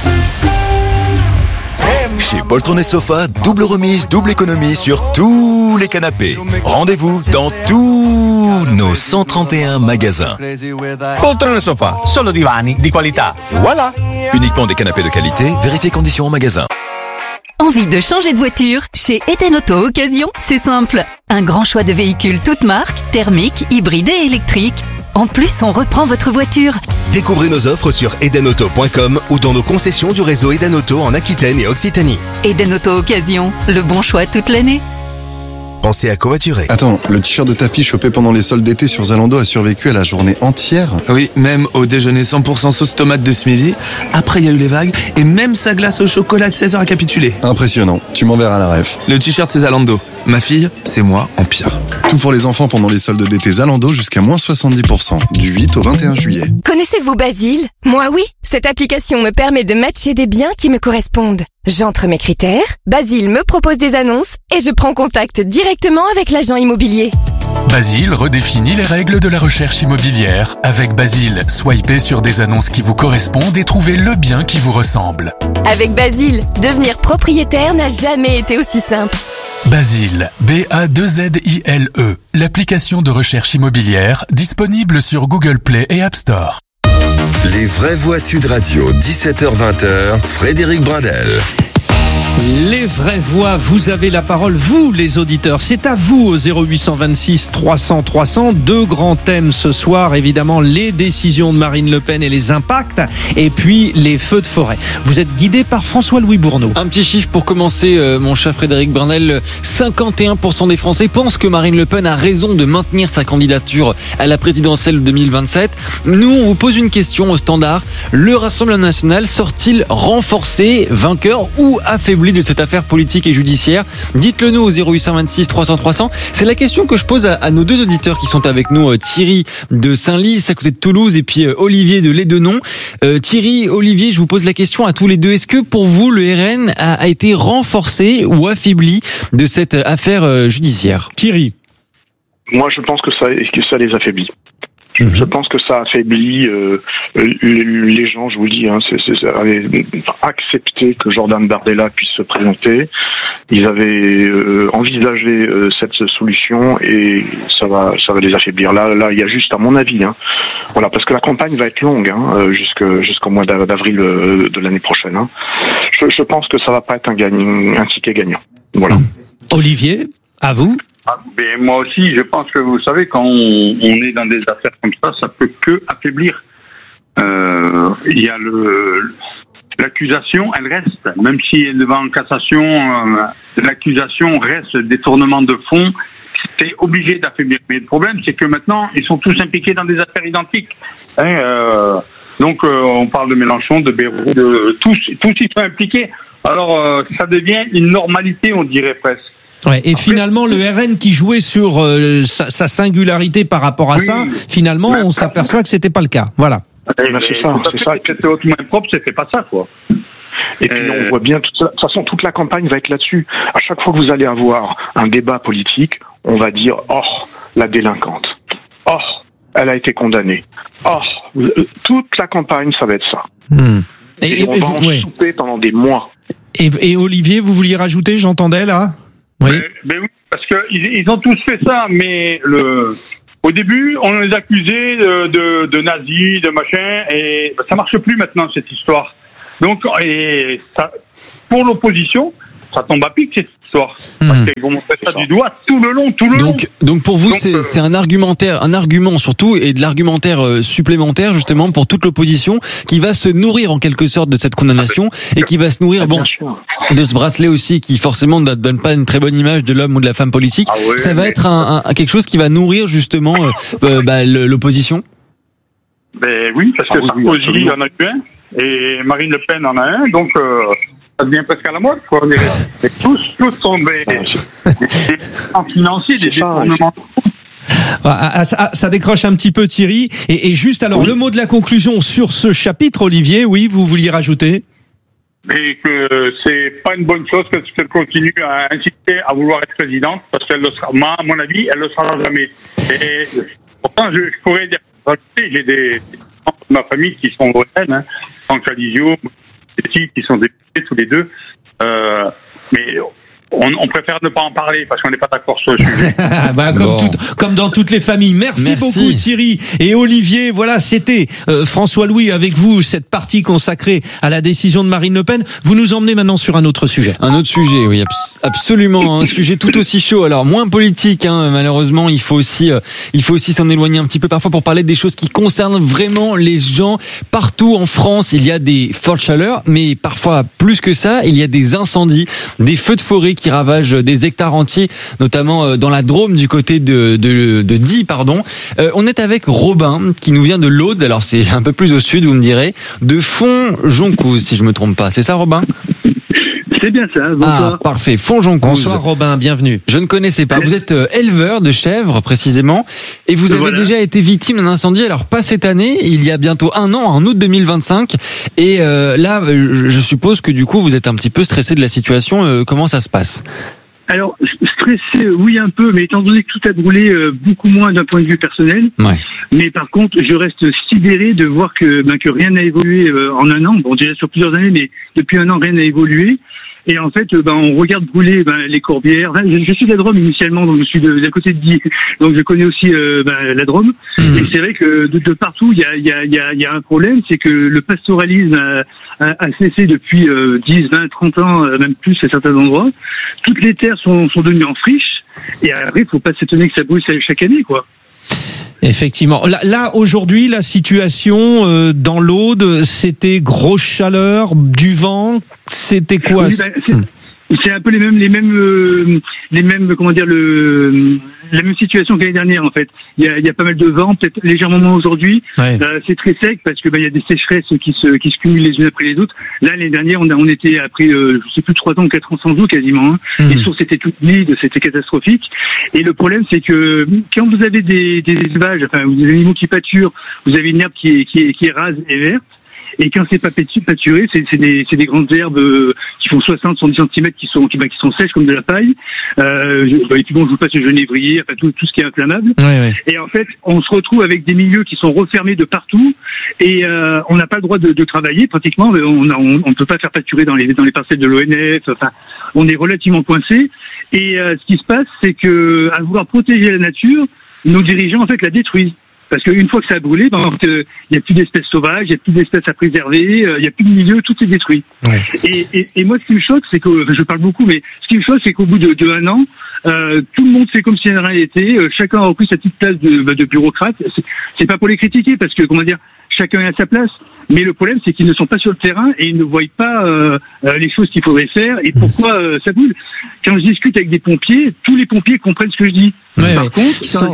Chez Poltron et Sofa, double remise, double économie sur tous les canapés. Rendez-vous dans tous nos cent trente et un magasins. Poltron e Sofa, solo divani di qualità. Voilà. Uniquement des canapés de qualité, vérifiez conditions en magasin. Envie de changer de voiture? Chez Eden Auto Occasion, c'est simple. Un grand choix de véhicules toutes marques, thermiques, hybrides et électriques. En plus, on reprend votre voiture. Découvrez nos offres sur eden auto point com ou dans nos concessions du réseau Eden Auto en Aquitaine et Occitanie. Eden Auto Occasion, le bon choix toute l'année. Pensez à covoiturer. Attends, le t-shirt de ta fille chopé pendant les soldes d'été sur Zalando a survécu à la journée entière? Oui, même au déjeuner cent pour cent sauce tomate de ce midi. Après, il y a eu les vagues et même sa glace au chocolat de seize heures a capitulé. Impressionnant. Tu m'enverras la ref. Le t-shirt, c'est Zalando. Ma fille, c'est moi en pire. Tout pour les enfants pendant les soldes d'été Zalando jusqu'à moins soixante-dix pour cent. Du huit au vingt et un juillet. Connaissez-vous Basile? Moi oui. Cette application me permet de matcher des biens qui me correspondent. J'entre mes critères, Basile me propose des annonces et je prends contact directement avec l'agent immobilier. Basile redéfinit les règles de la recherche immobilière. Avec Basile, swipez sur des annonces qui vous correspondent et trouvez le bien qui vous ressemble. Avec Basile, devenir propriétaire n'a jamais été aussi simple. Basile, B A deux Z I L E, l'application de recherche immobilière disponible sur Google Play et App Store. Les vraies voix Sud Radio, dix-sept heures vingt, Frédéric Brindel. Les vraies voix, vous avez la parole, vous les auditeurs, c'est à vous au zéro huit cent vingt-six trois cents trois cents. Deux grands thèmes ce soir, évidemment les décisions de Marine Le Pen et les impacts, et puis les feux de forêt. Vous êtes guidé par François-Louis Bourneau. Un petit chiffre pour commencer, euh, mon cher Frédéric Brunel. cinquante et un pour cent des Français pensent que Marine Le Pen a raison de maintenir sa candidature à la présidentielle deux mille vingt-sept. Nous, on vous pose une question au standard. Le Rassemblement national sort-il renforcé, vainqueur ou affaibli de cette affaire politique et judiciaire? Dites-le nous au zéro huit cent vingt-six trois cents trois cents. C'est la question que je pose à, à nos deux auditeurs qui sont avec nous, Thierry de Saint-Lys à côté de Toulouse et puis Olivier de Lédenon. Euh, Thierry, Olivier, je vous pose la question à tous les deux. Est-ce que pour vous le R N a, a été renforcé ou affaibli de cette affaire euh, judiciaire? Thierry. Moi, je pense que ça, que ça les affaiblit. Je pense que ça affaiblit euh, les, les gens, je vous le dis, hein, c'est, c'est, avaient accepté que Jordan Bardella puisse se présenter. Ils avaient euh, envisagé euh, cette solution et ça va, ça va les affaiblir. Là, là, il y a juste, à mon avis, hein, voilà, parce que la campagne va être longue, hein, jusque, jusqu'au mois d'avril de l'année prochaine. Hein. Je, je pense que ça va pas être un, gagne, un ticket gagnant. Voilà. Olivier, à vous. Ah, mais moi aussi, je pense que vous savez, quand on, on est dans des affaires comme ça, ça peut que affaiblir. Euh, il y a le l'accusation, elle reste, même si elle va en cassation, euh, l'accusation reste détournement de fonds. C'est obligé d'affaiblir. Mais le problème, c'est que maintenant, ils sont tous impliqués dans des affaires identiques. Hein, euh, donc, euh, on parle de Mélenchon, de Bayrou, de tous, tous ils sont impliqués. Alors, euh, ça devient une normalité, on dirait presque. Ouais, et Après, finalement, le R N qui jouait sur euh, sa, sa singularité par rapport à oui, ça, finalement, on s'aperçoit que c'était pas le cas. Voilà. Eh ben, c'est ça, c'est ça. C'est votre main propre, c'est pas ça, quoi. Et puis euh... on voit bien, toute, de toute façon, toute la campagne va être là-dessus. À chaque fois que vous allez avoir un débat politique, on va dire « Oh, la délinquante. Oh, elle a été condamnée. Oh, toute la campagne, ça va être ça. Hmm. » Et, et on et va vous, en ouais. souper pendant des mois. Et, et Olivier, vous vouliez rajouter, j'entendais là ? Oui. Euh, ben oui, parce que ils, ils ont tous fait ça, mais le, au début, on les accusait de, de, de nazis, de machin, et ça marche plus maintenant cette histoire. Donc, et ça, pour l'opposition, ça tombe à pic cette histoire. Mmh. Parce qu'ils vont montrer ça du doigt tout le long, tout le donc, long. Donc pour vous, donc, c'est, euh, c'est un argumentaire, un argument surtout, et de l'argumentaire euh, supplémentaire justement pour toute l'opposition qui va se nourrir en quelque sorte de cette condamnation et qui va se nourrir, bon, de ce bracelet aussi qui forcément ne donne pas une très bonne image de l'homme ou de la femme politique. Ah ouais, ça va mais... être un, un, quelque chose qui va nourrir justement euh, euh, bah, l'opposition. Ben oui, parce que ah, oui, Sarkozy oui, en a eu un et Marine Le Pen en a un, donc. Euh, ça devient presque à la mode, quoi. Mais, mais tous, tous sont des, des, des financiers, des détournements. Ah, ça, ça décroche un petit peu, Thierry. Et, et juste, alors, oui. le mot de la conclusion sur ce chapitre, Olivier, oui, vous vouliez rajouter? Et que c'est pas une bonne chose que tu continues à inciter à vouloir être présidente, parce qu'elle le sera, moi, à mon avis, elle le sera jamais. Et pourtant, je, je pourrais dire, j'ai des gens de ma famille qui sont votaines, hein, Franck Alizio, qui sont députés tous les deux, euh, mais on, on préfère ne pas en parler parce qu'on n'est pas d'accord sur le sujet. bah, comme, bon. tout, comme dans toutes les familles. Merci, Merci beaucoup Thierry et Olivier. Voilà, c'était euh, François Louis avec vous, cette partie consacrée à la décision de Marine Le Pen. Vous nous emmenez maintenant sur un autre sujet. Un autre sujet, oui, abs- absolument, un sujet tout aussi chaud. Alors moins politique, hein, malheureusement, il faut aussi, euh, il faut aussi s'en éloigner un petit peu parfois pour parler des choses qui concernent vraiment les gens partout en France. Il y a des fortes chaleurs, mais parfois plus que ça, il y a des incendies, des feux de forêt qui ravagent des hectares entiers, notamment dans la Drôme du côté de de, de Die, pardon. Euh, on est avec Robin qui nous vient de l'Aude. Alors c'est un peu plus au sud, vous me direz, de Font-Joncouse, si je me trompe pas. C'est ça, Robin? C'est bien ça. Bonsoir. Ah, parfait. Font-Joncouse. Bonsoir Robin, bienvenue. Je ne connaissais pas. Vous êtes éleveur de chèvres précisément, et vous avez voilà. déjà été victime d'un incendie. Alors pas cette année, il y a bientôt un an, en août deux mille vingt-cinq. Et euh, là, je suppose que du coup, vous êtes un petit peu stressé de la situation. Euh, comment ça se passe? Alors, stressé, oui, un peu, mais étant donné que tout a brûlé, euh, beaucoup moins d'un point de vue personnel. Ouais. Mais par contre, je reste sidéré de voir que, ben, que rien n'a évolué euh, en un an. Bon, déjà sur plusieurs années, mais depuis un an, rien n'a évolué. Et en fait, ben, on regarde brûler ben, les Corbières. Enfin, je, je suis de la Drôme initialement, donc je suis de, d'à côté de Die, donc je connais aussi euh, ben, la Drôme. Mmh. Et c'est vrai que de, de partout, il y a, y, a, y, a, y a un problème, c'est que le pastoralisme a, a, a cessé depuis euh, dix, vingt, trente ans, euh, même plus à certains endroits. Toutes les terres sont, sont devenues en friche. Et après, il faut pas s'étonner que ça brûle chaque année, quoi. Effectivement. Là, là aujourd'hui, la situation euh, dans l'Aude, c'était grosse chaleur, du vent, c'était quoi? Oui, ben, c'est, c'est un peu les mêmes, les mêmes, euh, les mêmes, comment dire, le, la même situation que l'année dernière en fait. Il y a, il y a pas mal de vent, peut-être légèrement moins aujourd'hui. Ouais. Euh, c'est très sec parce que ben, il y a des sécheresses qui se, qui se cumulent les unes après les autres. Là, l'année dernière, on, a, on était après, euh, je sais plus trois ans ou quatre ans sans eau quasiment. Hein. Mmh. Les sources étaient toutes vides, c'était catastrophique. Et le problème, c'est que quand vous avez des, des élevages, enfin, des animaux qui pâturent, vous avez une herbe qui est, qui est, qui est rase et verte. Et quand c'est pas pâturé, c'est, c'est, des, c'est des grandes herbes euh, qui font soixante à soixante-dix centimètres qui sont, qui, bah, qui sont sèches comme de la paille. Euh, je, et puis bon, je vous passe le genévrier, enfin tout, tout ce qui est inflammable. Ouais, ouais. Et en fait, on se retrouve avec des milieux qui sont refermés de partout et euh, on n'a pas le droit de, de travailler pratiquement. On ne on, on peut pas faire pâturer dans les, dans les parcelles de l'O N F. Enfin, on est relativement coincé. Et euh, ce qui se passe, c'est que à vouloir protéger la nature, nos dirigeants en fait la détruisent. Parce qu'une fois que ça a brûlé, ben, il n'y a plus d'espèces sauvages, il n'y a plus d'espèces à préserver, il n'y a plus de milieu, tout est détruit. Ouais. Et, et, et moi, ce qui me choque, c'est que, enfin, je parle beaucoup, mais ce qui me choque, c'est qu'au bout de, de un an, euh, tout le monde fait comme si rien n'était, euh, chacun a repris sa petite place de, de bureaucrate. C'est, c'est pas pour les critiquer, parce que, comment dire, chacun est à sa place. Mais le problème, c'est qu'ils ne sont pas sur le terrain et ils ne voient pas euh, euh, les choses qu'il faudrait faire et pourquoi euh, ça brûle. Quand je discute avec des pompiers, tous les pompiers comprennent ce que je dis. Ouais, Par ouais. contre, Sans, quand je discute... ouais.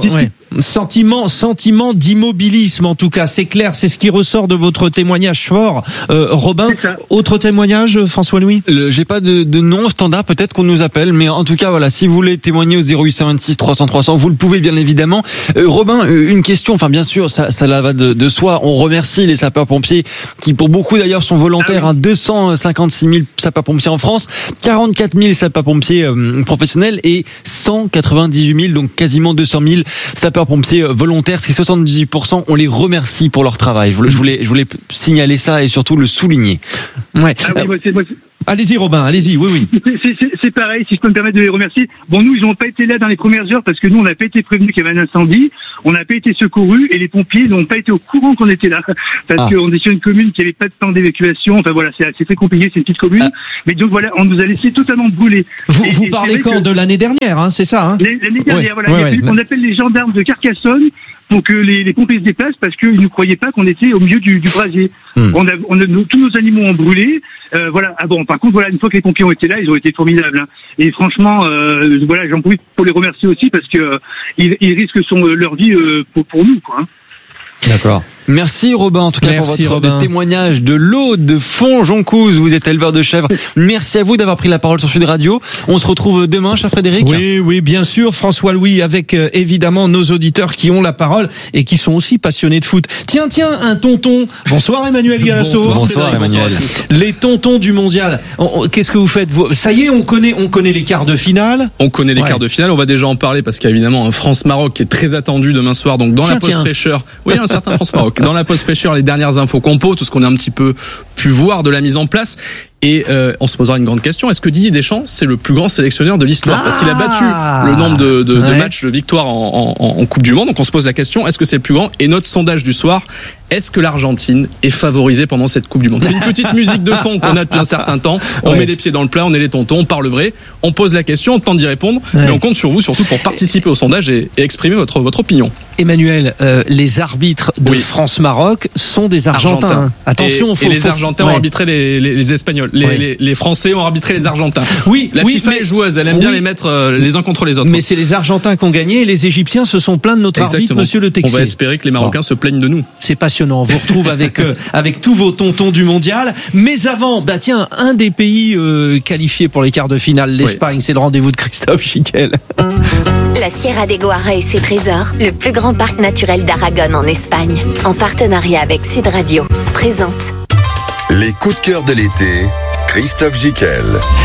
Sentiment, sentiment d'immobilisme en tout cas, c'est clair, c'est ce qui ressort de votre témoignage fort, euh, Robin. Autre témoignage, François-Louis? Le, J'ai pas de, de nom standard, peut-être qu'on nous appelle, mais en tout cas voilà, si vous voulez témoigner au zéro huit cent vingt-six trois cents trois cents, vous le pouvez bien évidemment. Euh, Robin, une question, enfin bien sûr, ça, ça la va de, de soi. On remercie les sapeurs-pompiers qui, pour beaucoup d'ailleurs, sont volontaires. Ah oui. hein, deux cent cinquante-six mille sapeurs-pompiers en France, quarante-quatre mille sapeurs-pompiers euh, professionnels et cent quatre-vingt-dix-huit mille, donc quasiment deux cent mille sapeurs pompiers volontaires, c'est soixante-dix-huit pour cent. On les remercie pour leur travail. Je voulais, je voulais, je voulais signaler ça et surtout le souligner. Ouais. Ah oui, moi, c'est, moi, c'est... Allez-y, Robin, allez-y, oui, oui. C'est, c'est, c'est pareil, si je peux me permettre de les remercier. Bon, nous, ils n'ont pas été là dans les premières heures parce que nous, on n'a pas été prévenus qu'il y avait un incendie, on n'a pas été secourus et les pompiers n'ont pas été au courant qu'on était là. Parce ah. qu'on est sur une commune qui n'avait pas de plan d'évacuation. Enfin voilà, c'est, c'est très compliqué, c'est une petite commune. Ah. Mais donc voilà, on nous a laissé totalement brûler. Vous, et, vous et parlez quand de l'année dernière, hein, c'est ça, hein? L'année dernière, ouais. voilà. Ouais, il a fallu ouais. qu'on appelle les gendarmes de Carcassonne pour que les, les pompiers se déplacent parce qu'ils ne croyaient pas qu'on était au milieu du, du brasier. Hmm. On a, on a, nous, tous nos animaux ont brûlé. Euh, voilà. Ah bon, par contre, voilà, une fois que les pompiers ont été là, ils ont été formidables. Hein. Et franchement, euh, voilà, j'en profite pour les remercier aussi parce que euh, ils, ils risquent son, leur vie euh, pour, pour nous, quoi. Hein. D'accord. Merci Robin, en tout cas Merci, pour votre Robin. témoignage de l'Aude, de Fonjoncouze. Vous êtes éleveur de chèvres. Merci à vous d'avoir pris la parole sur Sud Radio. On se retrouve demain, cher Frédéric. Oui, oui, bien sûr, François-Louis, avec euh, évidemment nos auditeurs qui ont la parole et qui sont aussi passionnés de foot. Tiens, tiens, un tonton. Bonsoir Emmanuel Galasso. Bonsoir, Bonsoir Emmanuel. Les tontons du mondial. On, on, qu'est-ce que vous faites vous, ça y est, on connaît, on connaît les quarts de finale. On connaît les ouais. quarts de finale. On va déjà en parler parce qu'il y a évidemment un France-Maroc qui est très attendu demain soir. Donc dans tiens, la pause tiens. fraîcheur, oui, un certain France-Maroc. Dans la pause fraîcheur, les dernières infos compo, tout ce qu'on a un petit peu pu voir de la mise en place. Et euh, on se posera une grande question. Est-ce que Didier Deschamps, c'est le plus grand sélectionneur de l'histoire? Parce qu'il a battu le nombre de, de, ouais. de matchs de victoires en, en, en Coupe du Monde. Donc on se pose la question, est-ce que c'est le plus grand? Et notre sondage du soir, est-ce que l'Argentine est favorisée pendant cette Coupe du Monde? C'est une petite musique de fond qu'on a depuis un certain temps. On ouais. met les pieds dans le plat, on est les tontons, on parle vrai, on pose la question, on tente d'y répondre. Ouais. Mais on compte sur vous surtout pour participer au sondage et, et exprimer votre, votre opinion. Emmanuel, euh, les arbitres de oui. France-Maroc sont des Argentins. Argentins. Attention, et, faut, et les faut... Argentins ouais. ont arbitré les, les, les Espagnols. Les, ouais. les, les Français ont arbitré les Argentins. Oui, la oui, FIFA mais... est joueuse, elle aime oui. bien les mettre euh, les uns contre les autres. Mais c'est les Argentins qui ont gagné et les Égyptiens se sont plaints de notre Exactement. arbitre, Monsieur Le Texier. On va espérer que les Marocains bon. se plaignent de nous. C'est passionnant. On vous retrouve avec euh, avec tous vos tontons du mondial. Mais avant, bah tiens, un des pays euh, qualifiés pour les quarts de finale, l'Espagne, oui. c'est le rendez-vous de Christophe Chiquel. La Sierra de Guara et ses trésors, le plus grand parc naturel d'Aragon en Espagne, en partenariat avec Sud Radio, présente. Les coups de cœur de l'été, Christophe Chiquel.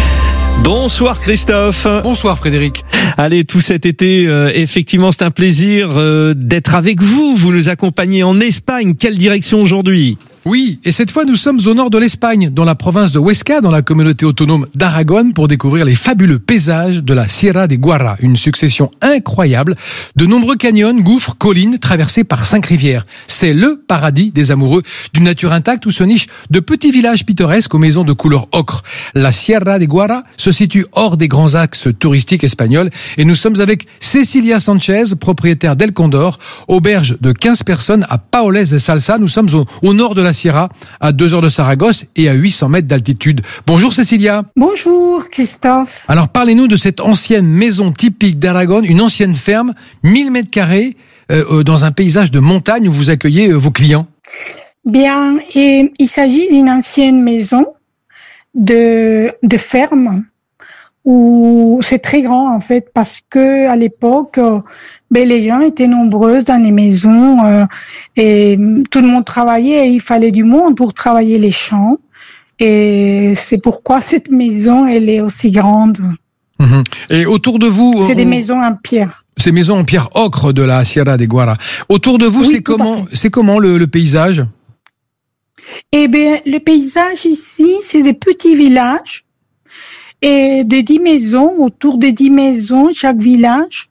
Bonsoir Christophe. Bonsoir Frédéric. Allez, tout cet été, euh, effectivement, c'est un plaisir euh, d'être avec vous. Vous nous accompagnez en Espagne. Quelle direction aujourd'hui ? Oui, et cette fois nous sommes au nord de l'Espagne, dans la province de Huesca, dans la communauté autonome d'Aragon, pour découvrir les fabuleux paysages de la Sierra de Guara, une succession incroyable de nombreux canyons, gouffres, collines traversés par cinq rivières. C'est le paradis des amoureux d'une nature intacte où se nichent de petits villages pittoresques aux maisons de couleur ocre. La Sierra de Guara se situe hors des grands axes touristiques espagnols et nous sommes avec Cecilia Sanchez, propriétaire d'El Condor, auberge de quinze personnes à Paoles de Salsa. Nous sommes au, au nord de la Sierra, à deux heures de Saragosse et à huit cents mètres d'altitude. Bonjour Cecilia. Bonjour Christophe. Alors parlez-nous de cette ancienne maison typique d'Aragon, une ancienne ferme, mille mètres carrés, euh, dans un paysage de montagne où vous accueillez euh, vos clients. Bien, et il s'agit d'une ancienne maison de, de ferme où c'est très grand en fait parce que à l'époque euh, ben les gens étaient nombreux dans les maisons euh, et tout le monde travaillait et il fallait du monde pour travailler les champs et c'est pourquoi cette maison elle est aussi grande. Mmh. Et autour de vous, c'est on... des maisons en pierre. Ces maisons en pierre ocre de la Sierra de Guara. Autour de vous, oui, c'est comment, c'est comment le, le paysage? Eh bien, le paysage ici, c'est des petits villages. Et de dix maisons, autour de dix maisons, chaque village.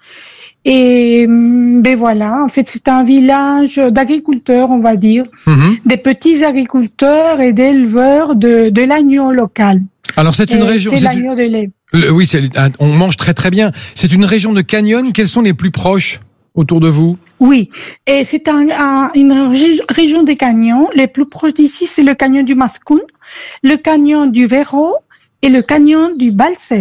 Et ben voilà, en fait, c'est un village d'agriculteurs, on va dire, mmh. des petits agriculteurs et d'éleveurs de, de l'agneau local. Alors c'est une et région. C'est l'agneau de lait. Le, oui, c'est, on mange très très bien. C'est une région de canyons. Quels sont les plus proches autour de vous? Oui, et c'est un, un, une région des canyons. Les plus proches d'ici, c'est le canyon du Mascún, le canyon du Verro et le canyon du Balsès.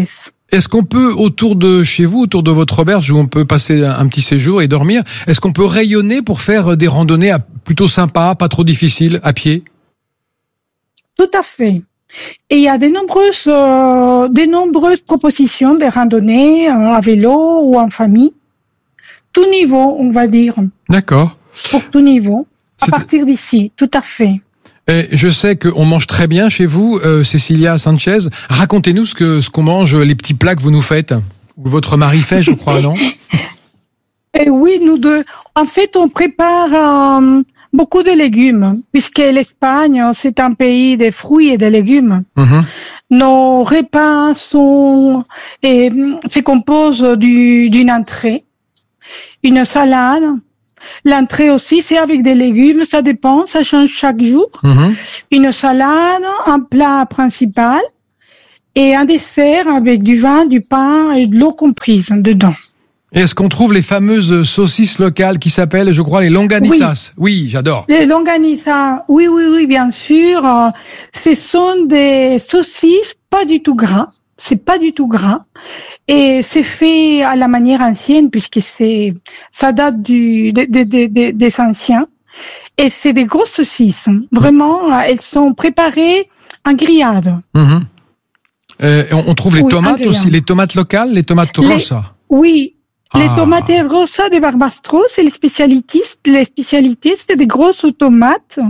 Est-ce qu'on peut, autour de chez vous, autour de votre auberge, où on peut passer un petit séjour et dormir, est-ce qu'on peut rayonner pour faire des randonnées plutôt sympas, pas trop difficiles, à pied? Tout à fait. Et il y a de nombreuses, euh, de nombreuses propositions de randonnées euh, à vélo ou en famille. Tout niveau, on va dire. D'accord. Pour tout niveau. À C'est... partir d'ici, tout à fait. Et je sais qu'on mange très bien chez vous, euh, Cecilia Sanchez. Racontez-nous ce que ce qu'on mange, les petits plats que vous nous faites. Ou votre mari fait, je crois, non? Et oui, nous deux. En fait, on prépare euh, beaucoup de légumes, puisque l'Espagne, c'est un pays de fruits et de légumes. Mmh. Nos repas sont et, se composent du, d'une entrée, une salade. L'entrée aussi, c'est avec des légumes, ça dépend, ça change chaque jour. Mmh. Une salade, un plat principal et un dessert avec du vin, du pain et de l'eau comprise dedans. Et est-ce qu'on trouve les fameuses saucisses locales qui s'appellent, je crois, les longanizas? Oui, oui, j'adore. Les longanizas, oui, oui, oui, bien sûr. Ce sont des saucisses pas du tout gras. C'est pas du tout gras. Et c'est fait à la manière ancienne, puisque c'est, ça date du, de, de, de, de, des anciens. Et c'est des grosses saucisses. Vraiment, elles sont préparées en grillade. Mmh. Euh, on, on trouve les oui, tomates aussi, les tomates locales, les tomates rosa. Oui. Ah. Les tomates rosa de Barbastro, c'est les spécialités, les spécialités, c'est des grosses tomates.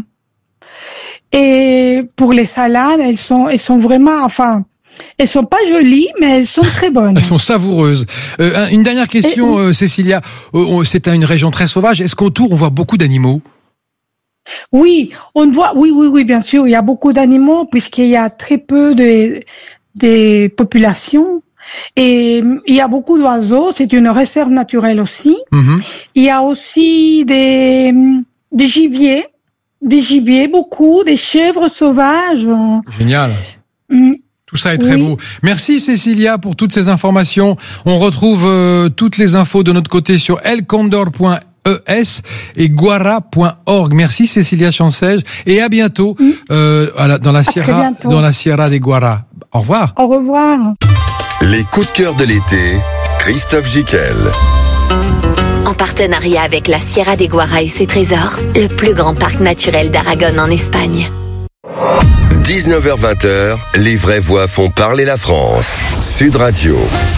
Et pour les salades, elles sont, elles sont vraiment, enfin, elles sont pas jolies, mais elles sont très bonnes. Elles sont savoureuses. Euh, une dernière question, Et, euh, Cecilia. Euh, c'est une région très sauvage. Est-ce qu'autour on voit beaucoup d'animaux? Oui, on voit, oui, oui, oui, bien sûr. Il y a beaucoup d'animaux puisqu'il y a très peu de, de populations. Et il y a beaucoup d'oiseaux. C'est une réserve naturelle aussi. Mmh. Il y a aussi des, des gibiers, des gibiers, beaucoup, des chèvres sauvages. Génial. Mmh. Tout ça est très oui. beau. Merci Cecilia pour toutes ces informations. On retrouve euh, toutes les infos de notre côté sur el condor point e s et guara point org. Merci Cecilia Sanchez et à bientôt mmh. euh, à la, dans la Sierra, dans la Sierra des Guara. Au revoir. Au revoir. Les coups de cœur de l'été, Christophe Giquel. En partenariat avec la Sierra des Guara et ses trésors, le plus grand parc naturel d'Aragon en Espagne. dix-neuf heures vingt, les vraies voix font parler la France. Sud Radio.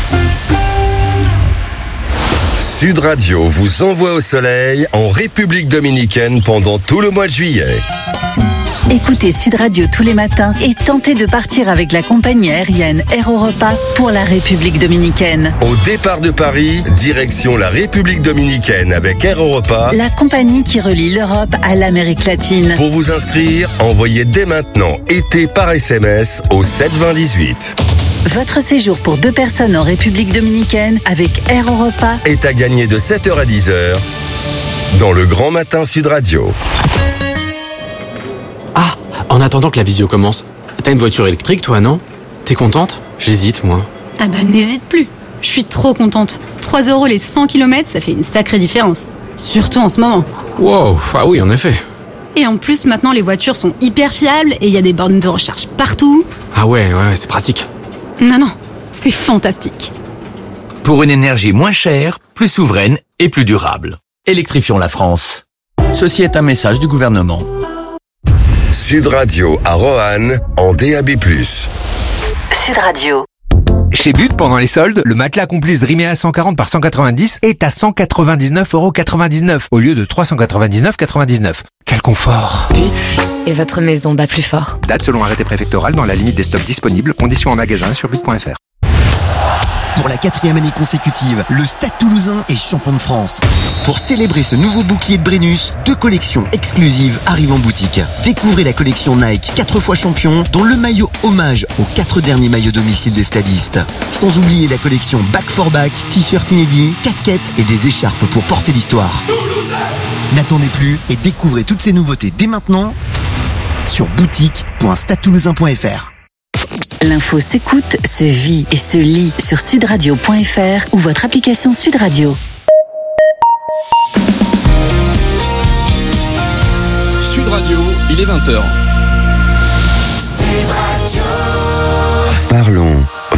Sud Radio vous envoie au soleil en République dominicaine pendant tout le mois de juillet. Écoutez Sud Radio tous les matins et tentez de partir avec la compagnie aérienne Air Europa pour la République dominicaine. Au départ de Paris, direction la République dominicaine avec Air Europa, la compagnie qui relie l'Europe à l'Amérique latine. Pour vous inscrire, envoyez dès maintenant été par S M S au sept vingt dix-huit. Votre séjour pour deux personnes en République dominicaine avec Air Europa est à gagner de sept heures à dix heures dans le Grand Matin Sud Radio. Ah, en attendant que la visio commence, t'as une voiture électrique toi, non? T'es contente? J'hésite, moi. Ah bah n'hésite plus. Je suis trop contente. trois euros les cent kilomètres, ça fait une sacrée différence. Surtout en ce moment. Wow, ah oui, en effet. Et en plus, maintenant, les voitures sont hyper fiables et il y a des bornes de recharge partout. Ah ouais, ouais, c'est pratique. Non, non, c'est fantastique. Pour une énergie moins chère, plus souveraine et plus durable. Électrifions la France. Ceci est un message du gouvernement. Sud Radio à Roanne en D A B plus. Sud Radio. Chez But, pendant les soldes, le matelas Complice Riméa cent quarante par cent quatre-vingt-dix est à cent quatre-vingt-dix-neuf euros quatre-vingt-dix-neuf au lieu de trois cent quatre-vingt-dix-neuf euros quatre-vingt-dix-neuf. Quel confort! But et votre maison bat plus fort. Date selon arrêté préfectoral dans la limite des stocks disponibles. Conditions en magasin sur but point f r. Pour la quatrième année consécutive, le Stade Toulousain est champion de France. Pour célébrer ce nouveau bouclier de Brennus, deux collections exclusives arrivent en boutique. Découvrez la collection Nike quatre fois champion, dont le maillot hommage aux quatre derniers maillots domicile des stadistes. Sans oublier la collection Back for Back, t-shirt inédits, casquettes et des écharpes pour porter l'histoire. N'attendez plus et découvrez toutes ces nouveautés dès maintenant sur boutique point stade toulousain point f r. L'info s'écoute, se vit et se lit sur sudradio point f r ou votre application Sud Radio. Sud Radio, il est vingt heures. Parlons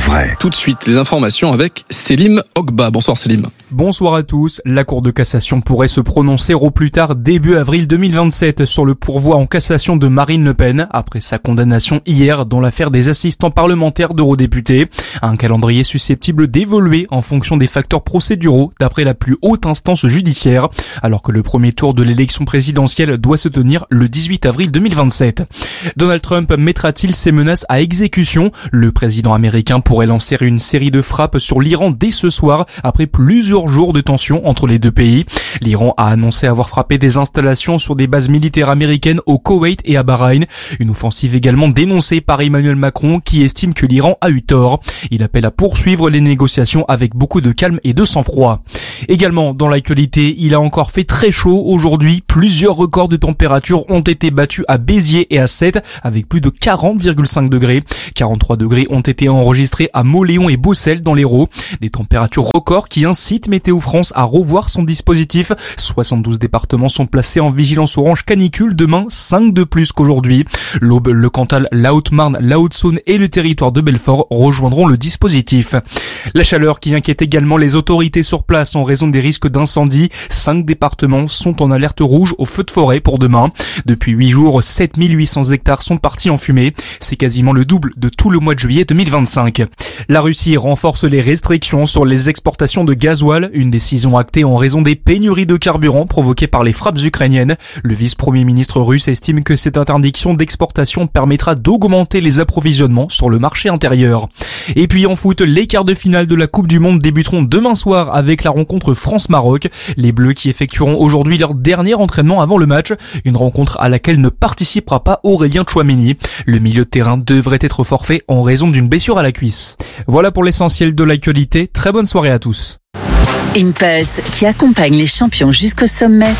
vrai. Tout de suite, les informations avec Selim Ogba. Bonsoir Selim. Bonsoir à tous. La Cour de cassation pourrait se prononcer au plus tard début avril deux mille vingt-sept sur le pourvoi en cassation de Marine Le Pen après sa condamnation hier dans l'affaire des assistants parlementaires d'eurodéputés. Un calendrier susceptible d'évoluer en fonction des facteurs procéduraux d'après la plus haute instance judiciaire, alors que le premier tour de l'élection présidentielle doit se tenir le dix-huit avril deux mille vingt-sept. Donald Trump mettra-t-il ses menaces à exécution? Le président américain pourrait lancer une série de frappes sur l'Iran dès ce soir après plusieurs jours de tension entre les deux pays. L'Iran a annoncé avoir frappé des installations sur des bases militaires américaines au Koweït et à Bahreïn. Une offensive également dénoncée par Emmanuel Macron qui estime que l'Iran a eu tort. Il appelle à poursuivre les négociations avec beaucoup de calme et de sang-froid. Également dans l'actualité, il a encore fait très chaud aujourd'hui. Plusieurs records de température ont été battus à Béziers et à Sète avec plus de quarante virgule cinq degrés. quarante-trois degrés ont été enregistrés à Mauléon et Beaucelles dans l'Hérault. Des températures records qui incitent Météo France à revoir son dispositif. soixante-douze départements sont placés en vigilance orange canicule demain, cinq de plus qu'aujourd'hui. L'Aube, le Cantal, la Haute-Marne, la Haute-Saône et le territoire de Belfort rejoindront le dispositif. La chaleur qui inquiète également les autorités sur place en raison des risques d'incendie. Cinq départements sont en alerte rouge au feu de forêt pour demain. Depuis huit jours, sept mille huit cents hectares sont partis en fumée. C'est quasiment le double de tout le mois de juillet deux mille vingt-cinq. La Russie renforce les restrictions sur les exportations de gasoil, une décision actée en raison des pénuries de carburant provoquées par les frappes ukrainiennes. Le vice-premier ministre russe estime que cette interdiction d'exportation permettra d'augmenter les approvisionnements sur le marché intérieur. Et puis en foot, les quarts de finale de la Coupe du Monde débuteront demain soir avec la rencontre France-Maroc. Les Bleus qui effectueront aujourd'hui leur dernier entraînement avant le match, une rencontre à laquelle ne participera pas Aurélien Tchouaméni. Le milieu de terrain devrait être forfait en raison d'une blessure à la cuisse. Voilà pour l'essentiel de l'actualité. Très bonne soirée à tous. Impulse, qui accompagne les champions jusqu'au sommet,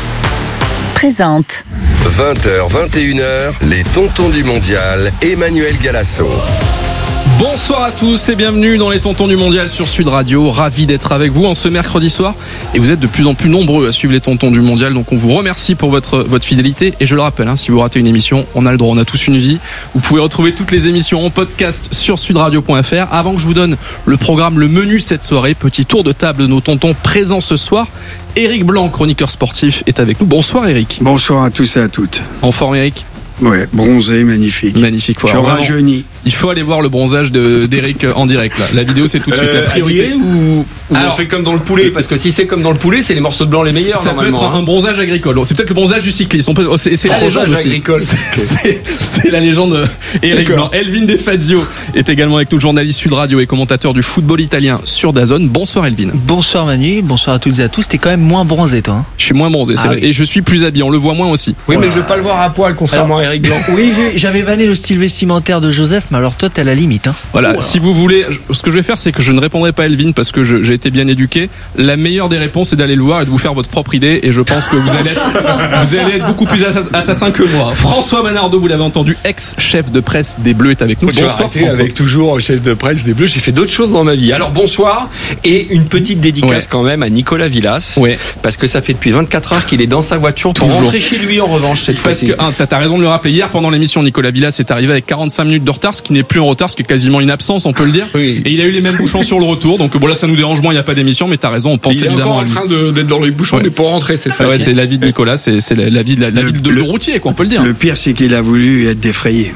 présente. vingt heures, vingt et une heures, les tontons du mondial, Emmanuel Galasso. Bonsoir à tous et bienvenue dans les Tontons du Mondial sur Sud Radio. Ravi d'être avec vous en ce mercredi soir. Et vous êtes de plus en plus nombreux à suivre les Tontons du Mondial. Donc on vous remercie pour votre, votre fidélité. Et je le rappelle, hein, si vous ratez une émission, on a le droit, on a tous une vie. Vous pouvez retrouver toutes les émissions en podcast sur sudradio point f r. Avant que je vous donne le programme, le menu cette soirée, petit tour de table de nos tontons présents ce soir. Éric Blanc, chroniqueur sportif, est avec nous. Bonsoir Éric. Bonsoir à tous et à toutes. En forme Éric? Ouais, bronzé, magnifique. Magnifique. Tu auras rajeuni. Il faut aller voir le bronzage de, d'Éric en direct. Là. La vidéo, c'est tout de suite euh, la priorité. Ou, ou Alors, on fait comme dans le poulet, parce que si c'est comme dans le poulet, c'est les morceaux de blanc les meilleurs. Ça peut être un, un bronzage agricole. C'est peut-être le bronzage du cycliste. On peut, c'est, c'est la légende aussi. Agricole. C'est, c'est, c'est la légende. Éric Blanc. Elvin Defazio est également avec nous, journaliste Sud Radio et commentateur du football italien sur DAZN. Bonsoir Elvin. Bonsoir Manu. Bonsoir à toutes et à tous. T'es quand même moins bronzé, toi. Hein. Je suis moins bronzé, c'est ah, vrai. Oui. Et je suis plus habillé. On le voit moins aussi. Oui, voilà. Mais je veux pas le voir à poil, contrairement alors, à Éric Blanc. Oui, j'avais vanné le style vestimentaire de Joseph, mais alors toi, t'es à la limite. Hein. Voilà, voilà, si vous voulez, ce que je vais faire, c'est que je ne répondrai pas à Elvin parce que je, j'ai été bien éduqué. La meilleure des réponses, c'est d'aller le voir et de vous faire votre propre idée. Et je pense que vous allez être, vous allez être beaucoup plus assassin que moi. François Manardo, vous l'avez entendu, ex-chef de presse des Bleus, est avec nous. Bonsoir François. Avec toujours chef de presse des Bleus, j'ai fait d'autres choses dans ma vie. Alors bonsoir et une petite dédicace ouais. quand même à Nicolas Villas, ouais. parce que ça fait depuis vingt-quatre heures qu'il est dans sa voiture pour toujours. Rentrer chez lui en revanche cette parce fois-ci. Parce que hein, t'as raison de le rappeler. Hier pendant l'émission, Nicolas Villas est arrivé avec quarante-cinq minutes de retard, ce qui n'est plus en retard, ce qui est quasiment une absence, on peut le dire. Oui. Et il a eu les mêmes bouchons sur le retour, donc bon là ça nous dérange moins, il n'y a pas d'émission, mais t'as raison, on pense il évidemment. Il est encore en train de, d'être dans les bouchons, ouais. mais pour rentrer cette fois-ci. Ouais, c'est la vie de Nicolas, c'est, c'est la, la vie de la, la le, vie de le, routier, quoi, on peut le dire. Le pire, c'est qu'il a voulu être défrayé.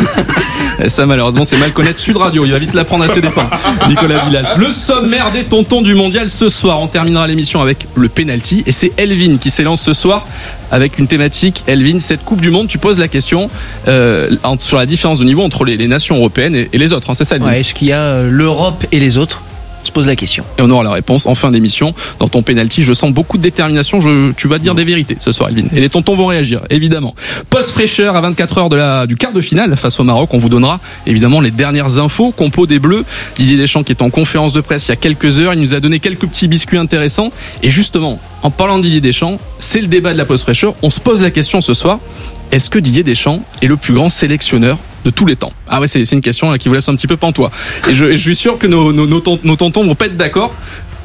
Et ça malheureusement c'est mal connaître Sud Radio, il va vite l'apprendre à ses dépens. Nicolas Villas. Le sommaire des tontons du mondial ce soir, on terminera l'émission avec le penalty et c'est Elvin qui s'élance ce soir avec une thématique. Elvin, cette Coupe du Monde, tu poses la question euh, sur la différence de niveau entre les, les nations européennes et, et les autres, hein, c'est ça Elvin? Ouais, est-ce qu'il y a euh, l'Europe et les autres? Se pose la question. Et on aura la réponse en fin d'émission. Dans ton penalty, je sens beaucoup de détermination. Je, tu vas dire des vérités ce soir, Elvin. Et les tontons vont réagir, évidemment. Post-fraîcheur à vingt-quatre heures de la, du quart de finale face au Maroc. On vous donnera évidemment les dernières infos. Compo des Bleus. Didier Deschamps qui est en conférence de presse il y a quelques heures. Il nous a donné quelques petits biscuits intéressants. Et justement, en parlant de Didier Deschamps, c'est le débat de la post-fraîcheur. On se pose la question ce soir. Est-ce que Didier Deschamps est le plus grand sélectionneur de tous les temps? Ah ouais, c'est, c'est une question là, qui vous laisse un petit peu pantois. Et je, et je suis sûr que nos, nos, nos, nos tontons vont pas être d'accord.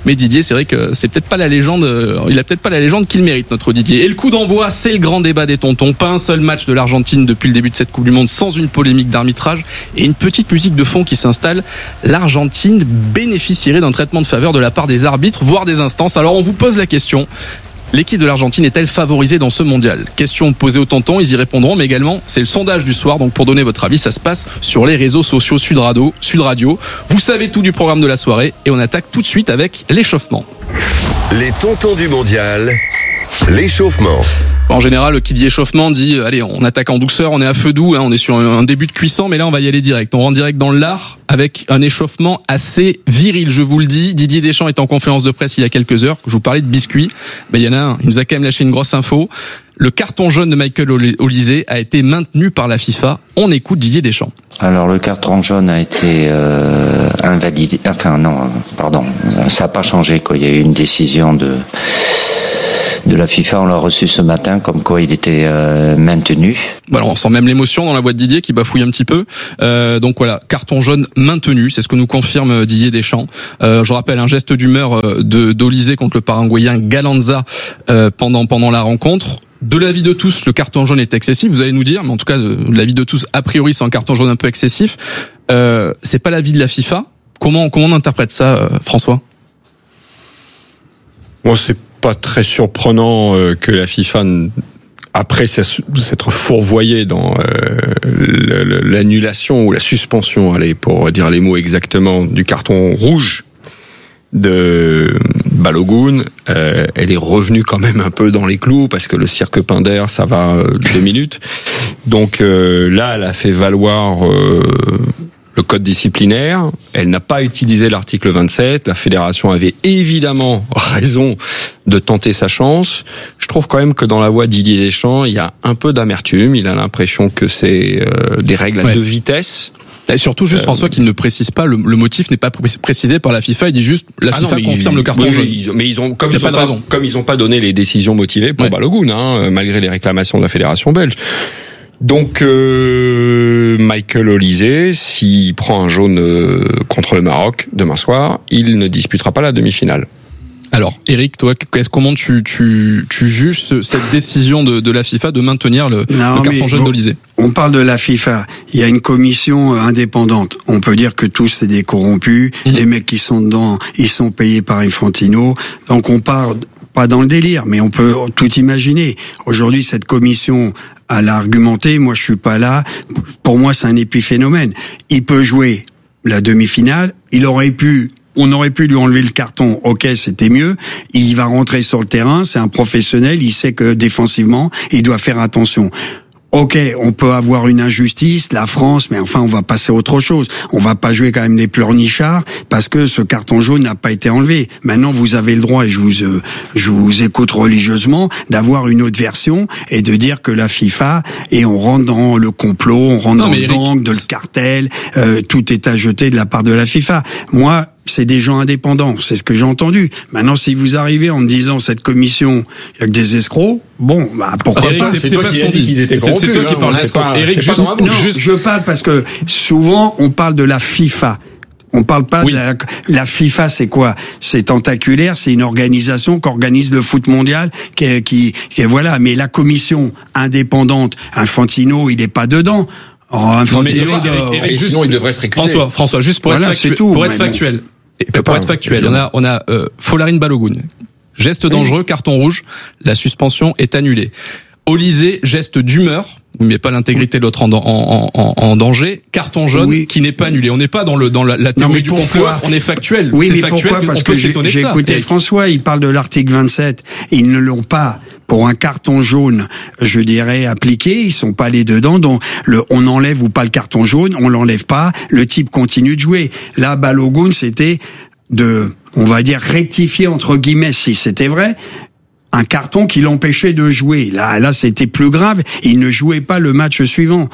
Mais Didier, c'est vrai que c'est peut-être pas la légende, il a peut-être pas la légende qu'il mérite, notre Didier. Et le coup d'envoi, c'est le grand débat des tontons. Pas un seul match de l'Argentine depuis le début de cette Coupe du Monde sans une polémique d'arbitrage et une petite musique de fond qui s'installe. L'Argentine bénéficierait d'un traitement de faveur de la part des arbitres, voire des instances. Alors on vous pose la question. L'équipe de l'Argentine est-elle favorisée dans ce mondial? Question posée aux tontons, ils y répondront, mais également, c'est le sondage du soir, donc pour donner votre avis, ça se passe sur les réseaux sociaux Sud Radio. Sud Radio. Vous savez tout du programme de la soirée et on attaque tout de suite avec l'échauffement. Les tontons du mondial, l'échauffement. En général, qui dit échauffement dit, allez, on attaque en douceur, on est à feu doux, hein, on est sur un début de cuisson, mais là, on va y aller direct. On rentre direct dans le lard avec un échauffement assez viril, je vous le dis. Didier Deschamps est en conférence de presse il y a quelques heures. Je vous parlais de biscuits. Ben, il y en a un, il nous a quand même lâché une grosse info. Le carton jaune de Michael Olise a été maintenu par la FIFA. On écoute Didier Deschamps. Alors, le carton jaune a été euh, invalidé. Enfin, non, pardon. Ça n'a pas changé, quoi. Il y a eu une décision de... de la FIFA, on l'a reçu ce matin, comme quoi il était euh, maintenu. Voilà, on sent même l'émotion dans la voix de Didier qui bafouille un petit peu. Euh, donc voilà, carton jaune maintenu, c'est ce que nous confirme Didier Deschamps. Euh, je rappelle un geste d'humeur de d'Olise contre le Paraguayen Galanza euh, pendant pendant la rencontre. De l'avis de tous, le carton jaune est excessif, vous allez nous dire, mais en tout cas, de l'avis de tous, a priori, c'est un carton jaune un peu excessif. Euh, c'est pas l'avis de la FIFA. Comment comment on interprète ça, euh, François? Bon, c'est pas très surprenant euh, que la FIFA, après s'être fourvoyée dans euh, l'annulation ou la suspension, allez, pour dire les mots exactement, du carton rouge de Balogun, euh, elle est revenue quand même un peu dans les clous parce que le cirque Pinder, ça va euh, deux minutes. Donc euh, là, elle a fait valoir euh, le code disciplinaire. Elle n'a pas utilisé l'article vingt-sept. La fédération avait évidemment raison de tenter sa chance. Je trouve quand même que dans la voix de Didier Deschamps, il y a un peu d'amertume. Il a l'impression que c'est euh, des règles à ouais. deux vitesses. Et surtout, juste euh, François, qu'il ne précise pas, le, le motif n'est pas précisé par la FIFA. Il dit juste, la ah FIFA non, confirme ils, le carton oui, jaune. Ils, mais ils ont, comme ils, pas ont pas, comme ils ont pas donné les décisions motivées pour ouais. Balogun, hein, malgré les réclamations de la fédération belge. Donc, euh, Michael Olise, s'il prend un jaune euh, contre le Maroc demain soir, il ne disputera pas la demi-finale. Alors, Eric, toi, comment tu, tu, tu juges ce, cette décision de, de la FIFA de maintenir le, non, le carton jaune d'Olise? On parle de la FIFA. Il y a une commission indépendante. On peut dire que tous c'est des corrompus. Mmh. Les mecs qui sont dedans, ils sont payés par Infantino. Donc on part pas dans le délire, mais on peut tout imaginer. Aujourd'hui, cette commission a argumenté. Moi, je suis pas là. Pour moi, c'est un épiphénomène. Il peut jouer la demi-finale. Il aurait pu On aurait pu lui enlever le carton, ok, c'était mieux. Il va rentrer sur le terrain, c'est un professionnel, il sait que défensivement, il doit faire attention. Ok, on peut avoir une injustice, la France, mais enfin, on va passer à autre chose. On va pas jouer quand même les pleurnichards parce que ce carton jaune n'a pas été enlevé. Maintenant, vous avez le droit, et je vous, euh, je vous écoute religieusement, d'avoir une autre version et de dire que la FIFA, et on rentre dans le complot, on rentre non, dans le gang, de le cartel, euh, tout est à jeter de la part de la FIFA. Moi, c'est des gens indépendants, c'est ce que j'ai entendu. Maintenant, si vous arrivez en me disant cette commission, il y a que des escrocs, bon, bah pourquoi Eric, pas. C'est, c'est toi qui dit. C'est, c'est toi qui parles. Eric, juste, non, juste, je parle parce que souvent on parle de la FIFA. On parle pas oui. de la, la FIFA, c'est quoi? C'est tentaculaire, c'est une organisation qui organise le foot mondial, qui, qui, qui voilà. Mais la commission indépendante, Infantino, il est pas dedans. Oh, Infantino, non, mais, Eric, Eric, juste, sinon il devrait se récuser. François, François, juste pour voilà, être factuel, tout, pour être factuel, bon. pour être factuel, on a, on a euh, Folarin Balogun, geste dangereux, oui. carton rouge, la suspension est annulée. Olise, geste d'humeur, il met pas l'intégrité de l'autre en, en, en, en danger, carton jaune oui. qui n'est pas annulé. On n'est pas dans le dans la, la théorie non, du complot, on est factuel. Oui, c'est mais factuel, pourquoi? Parce que j'ai, j'ai écouté Eric. François, il parle de l'article vingt-sept, ils ne l'ont pas. Pour un carton jaune, je dirais, appliqué, ils sont pas allés dedans, donc le, on enlève ou pas le carton jaune, on l'enlève pas, le type continue de jouer. Là, Balogun, c'était de, on va dire, rectifier entre guillemets, si c'était vrai, un carton qui l'empêchait de jouer. Là, là, c'était plus grave. Il ne jouait pas le match suivant.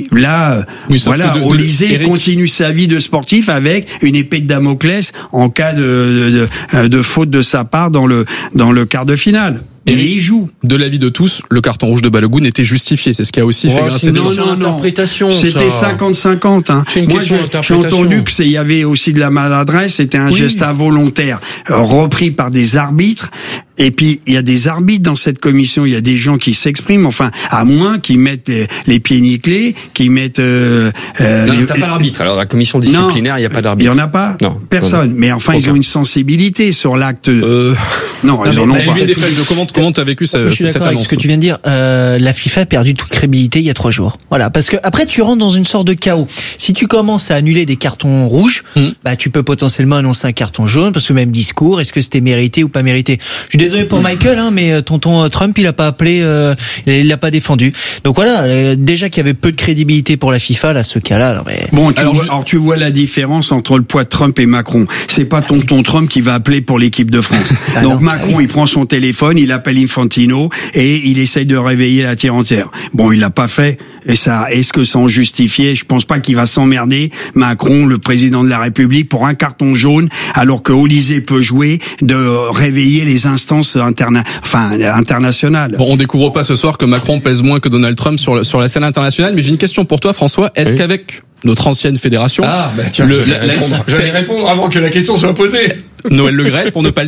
Là, oui, voilà, Olise continue sa vie de sportif avec une épée de Damoclès en cas de, de, de, de faute de sa part dans le dans le quart de finale. Et mais il joue. De l'avis de tous, le carton rouge de Balogun était justifié. C'est ce qui a aussi Ouais, fait grincer c'est des une dents. question d'interprétation. C'était cinquante cinquante. Hein. C'est une Moi, question j'ai, j'ai d'interprétation. entendu que c'est, il y avait aussi de la maladresse. C'était un Oui. geste involontaire euh, repris par des arbitres. Et puis il y a des arbitres dans cette commission. Il y a des gens qui s'expriment. Enfin, à moins qu'ils mettent les, les pieds nickelés, qu'ils mettent. Euh, euh, Non, les- t'as pas l'arbitre. Alors la commission disciplinaire, il n'y a pas Il y d'arbitre. en a pas. Non. Personne. Non. Mais enfin, Aucun. ils ont une sensibilité sur l'acte. Euh... Non, ils en ont Elle pas. vient des faits. Comment comment t'as vécu ce- Moi, je suis cette d'accord avec annonce? ce que tu viens de dire. Euh, la FIFA a perdu toute crédibilité il y a trois jours. Voilà, parce que après tu rentres dans une sorte de chaos. Si tu commences à annuler des cartons rouges, Mm. bah tu peux potentiellement annoncer un carton jaune parce que même discours, est-ce que c'était mérité ou pas mérité? Je suis désolé pour Michael, hein, mais euh, tonton Trump, il a pas appelé, euh, il l'a pas défendu. Donc voilà, euh, déjà qu'il y avait peu de crédibilité pour la FIFA, là, ce cas-là. Alors, mais... Bon, tu Alors, vois, je- alors tu vois la différence entre le poids de Trump et Macron. C'est pas tonton Trump qui va appeler pour l'équipe de France. Ah Donc non. Macron, il prend son téléphone, il appelle Infantino et il essaye de réveiller la terre entière. Bon, il l'a pas fait. Et ça, est-ce que ça en justifiait? Je pense pas qu'il va s'emmerder, Macron, le président de la République, pour un carton jaune, alors que Olysée peut jouer, de réveiller les instances interna, enfin, internationales. Bon, on découvre pas ce soir que Macron pèse moins que Donald Trump sur, le, sur la scène internationale, mais j'ai une question pour toi, François. Est-ce Oui. qu'avec notre ancienne fédération, Ah, bah tiens, le- j'allais la- la- répondre. c'est- J'allais répondre avant que la question soit posée. Noël Le Graët, pour ne pas le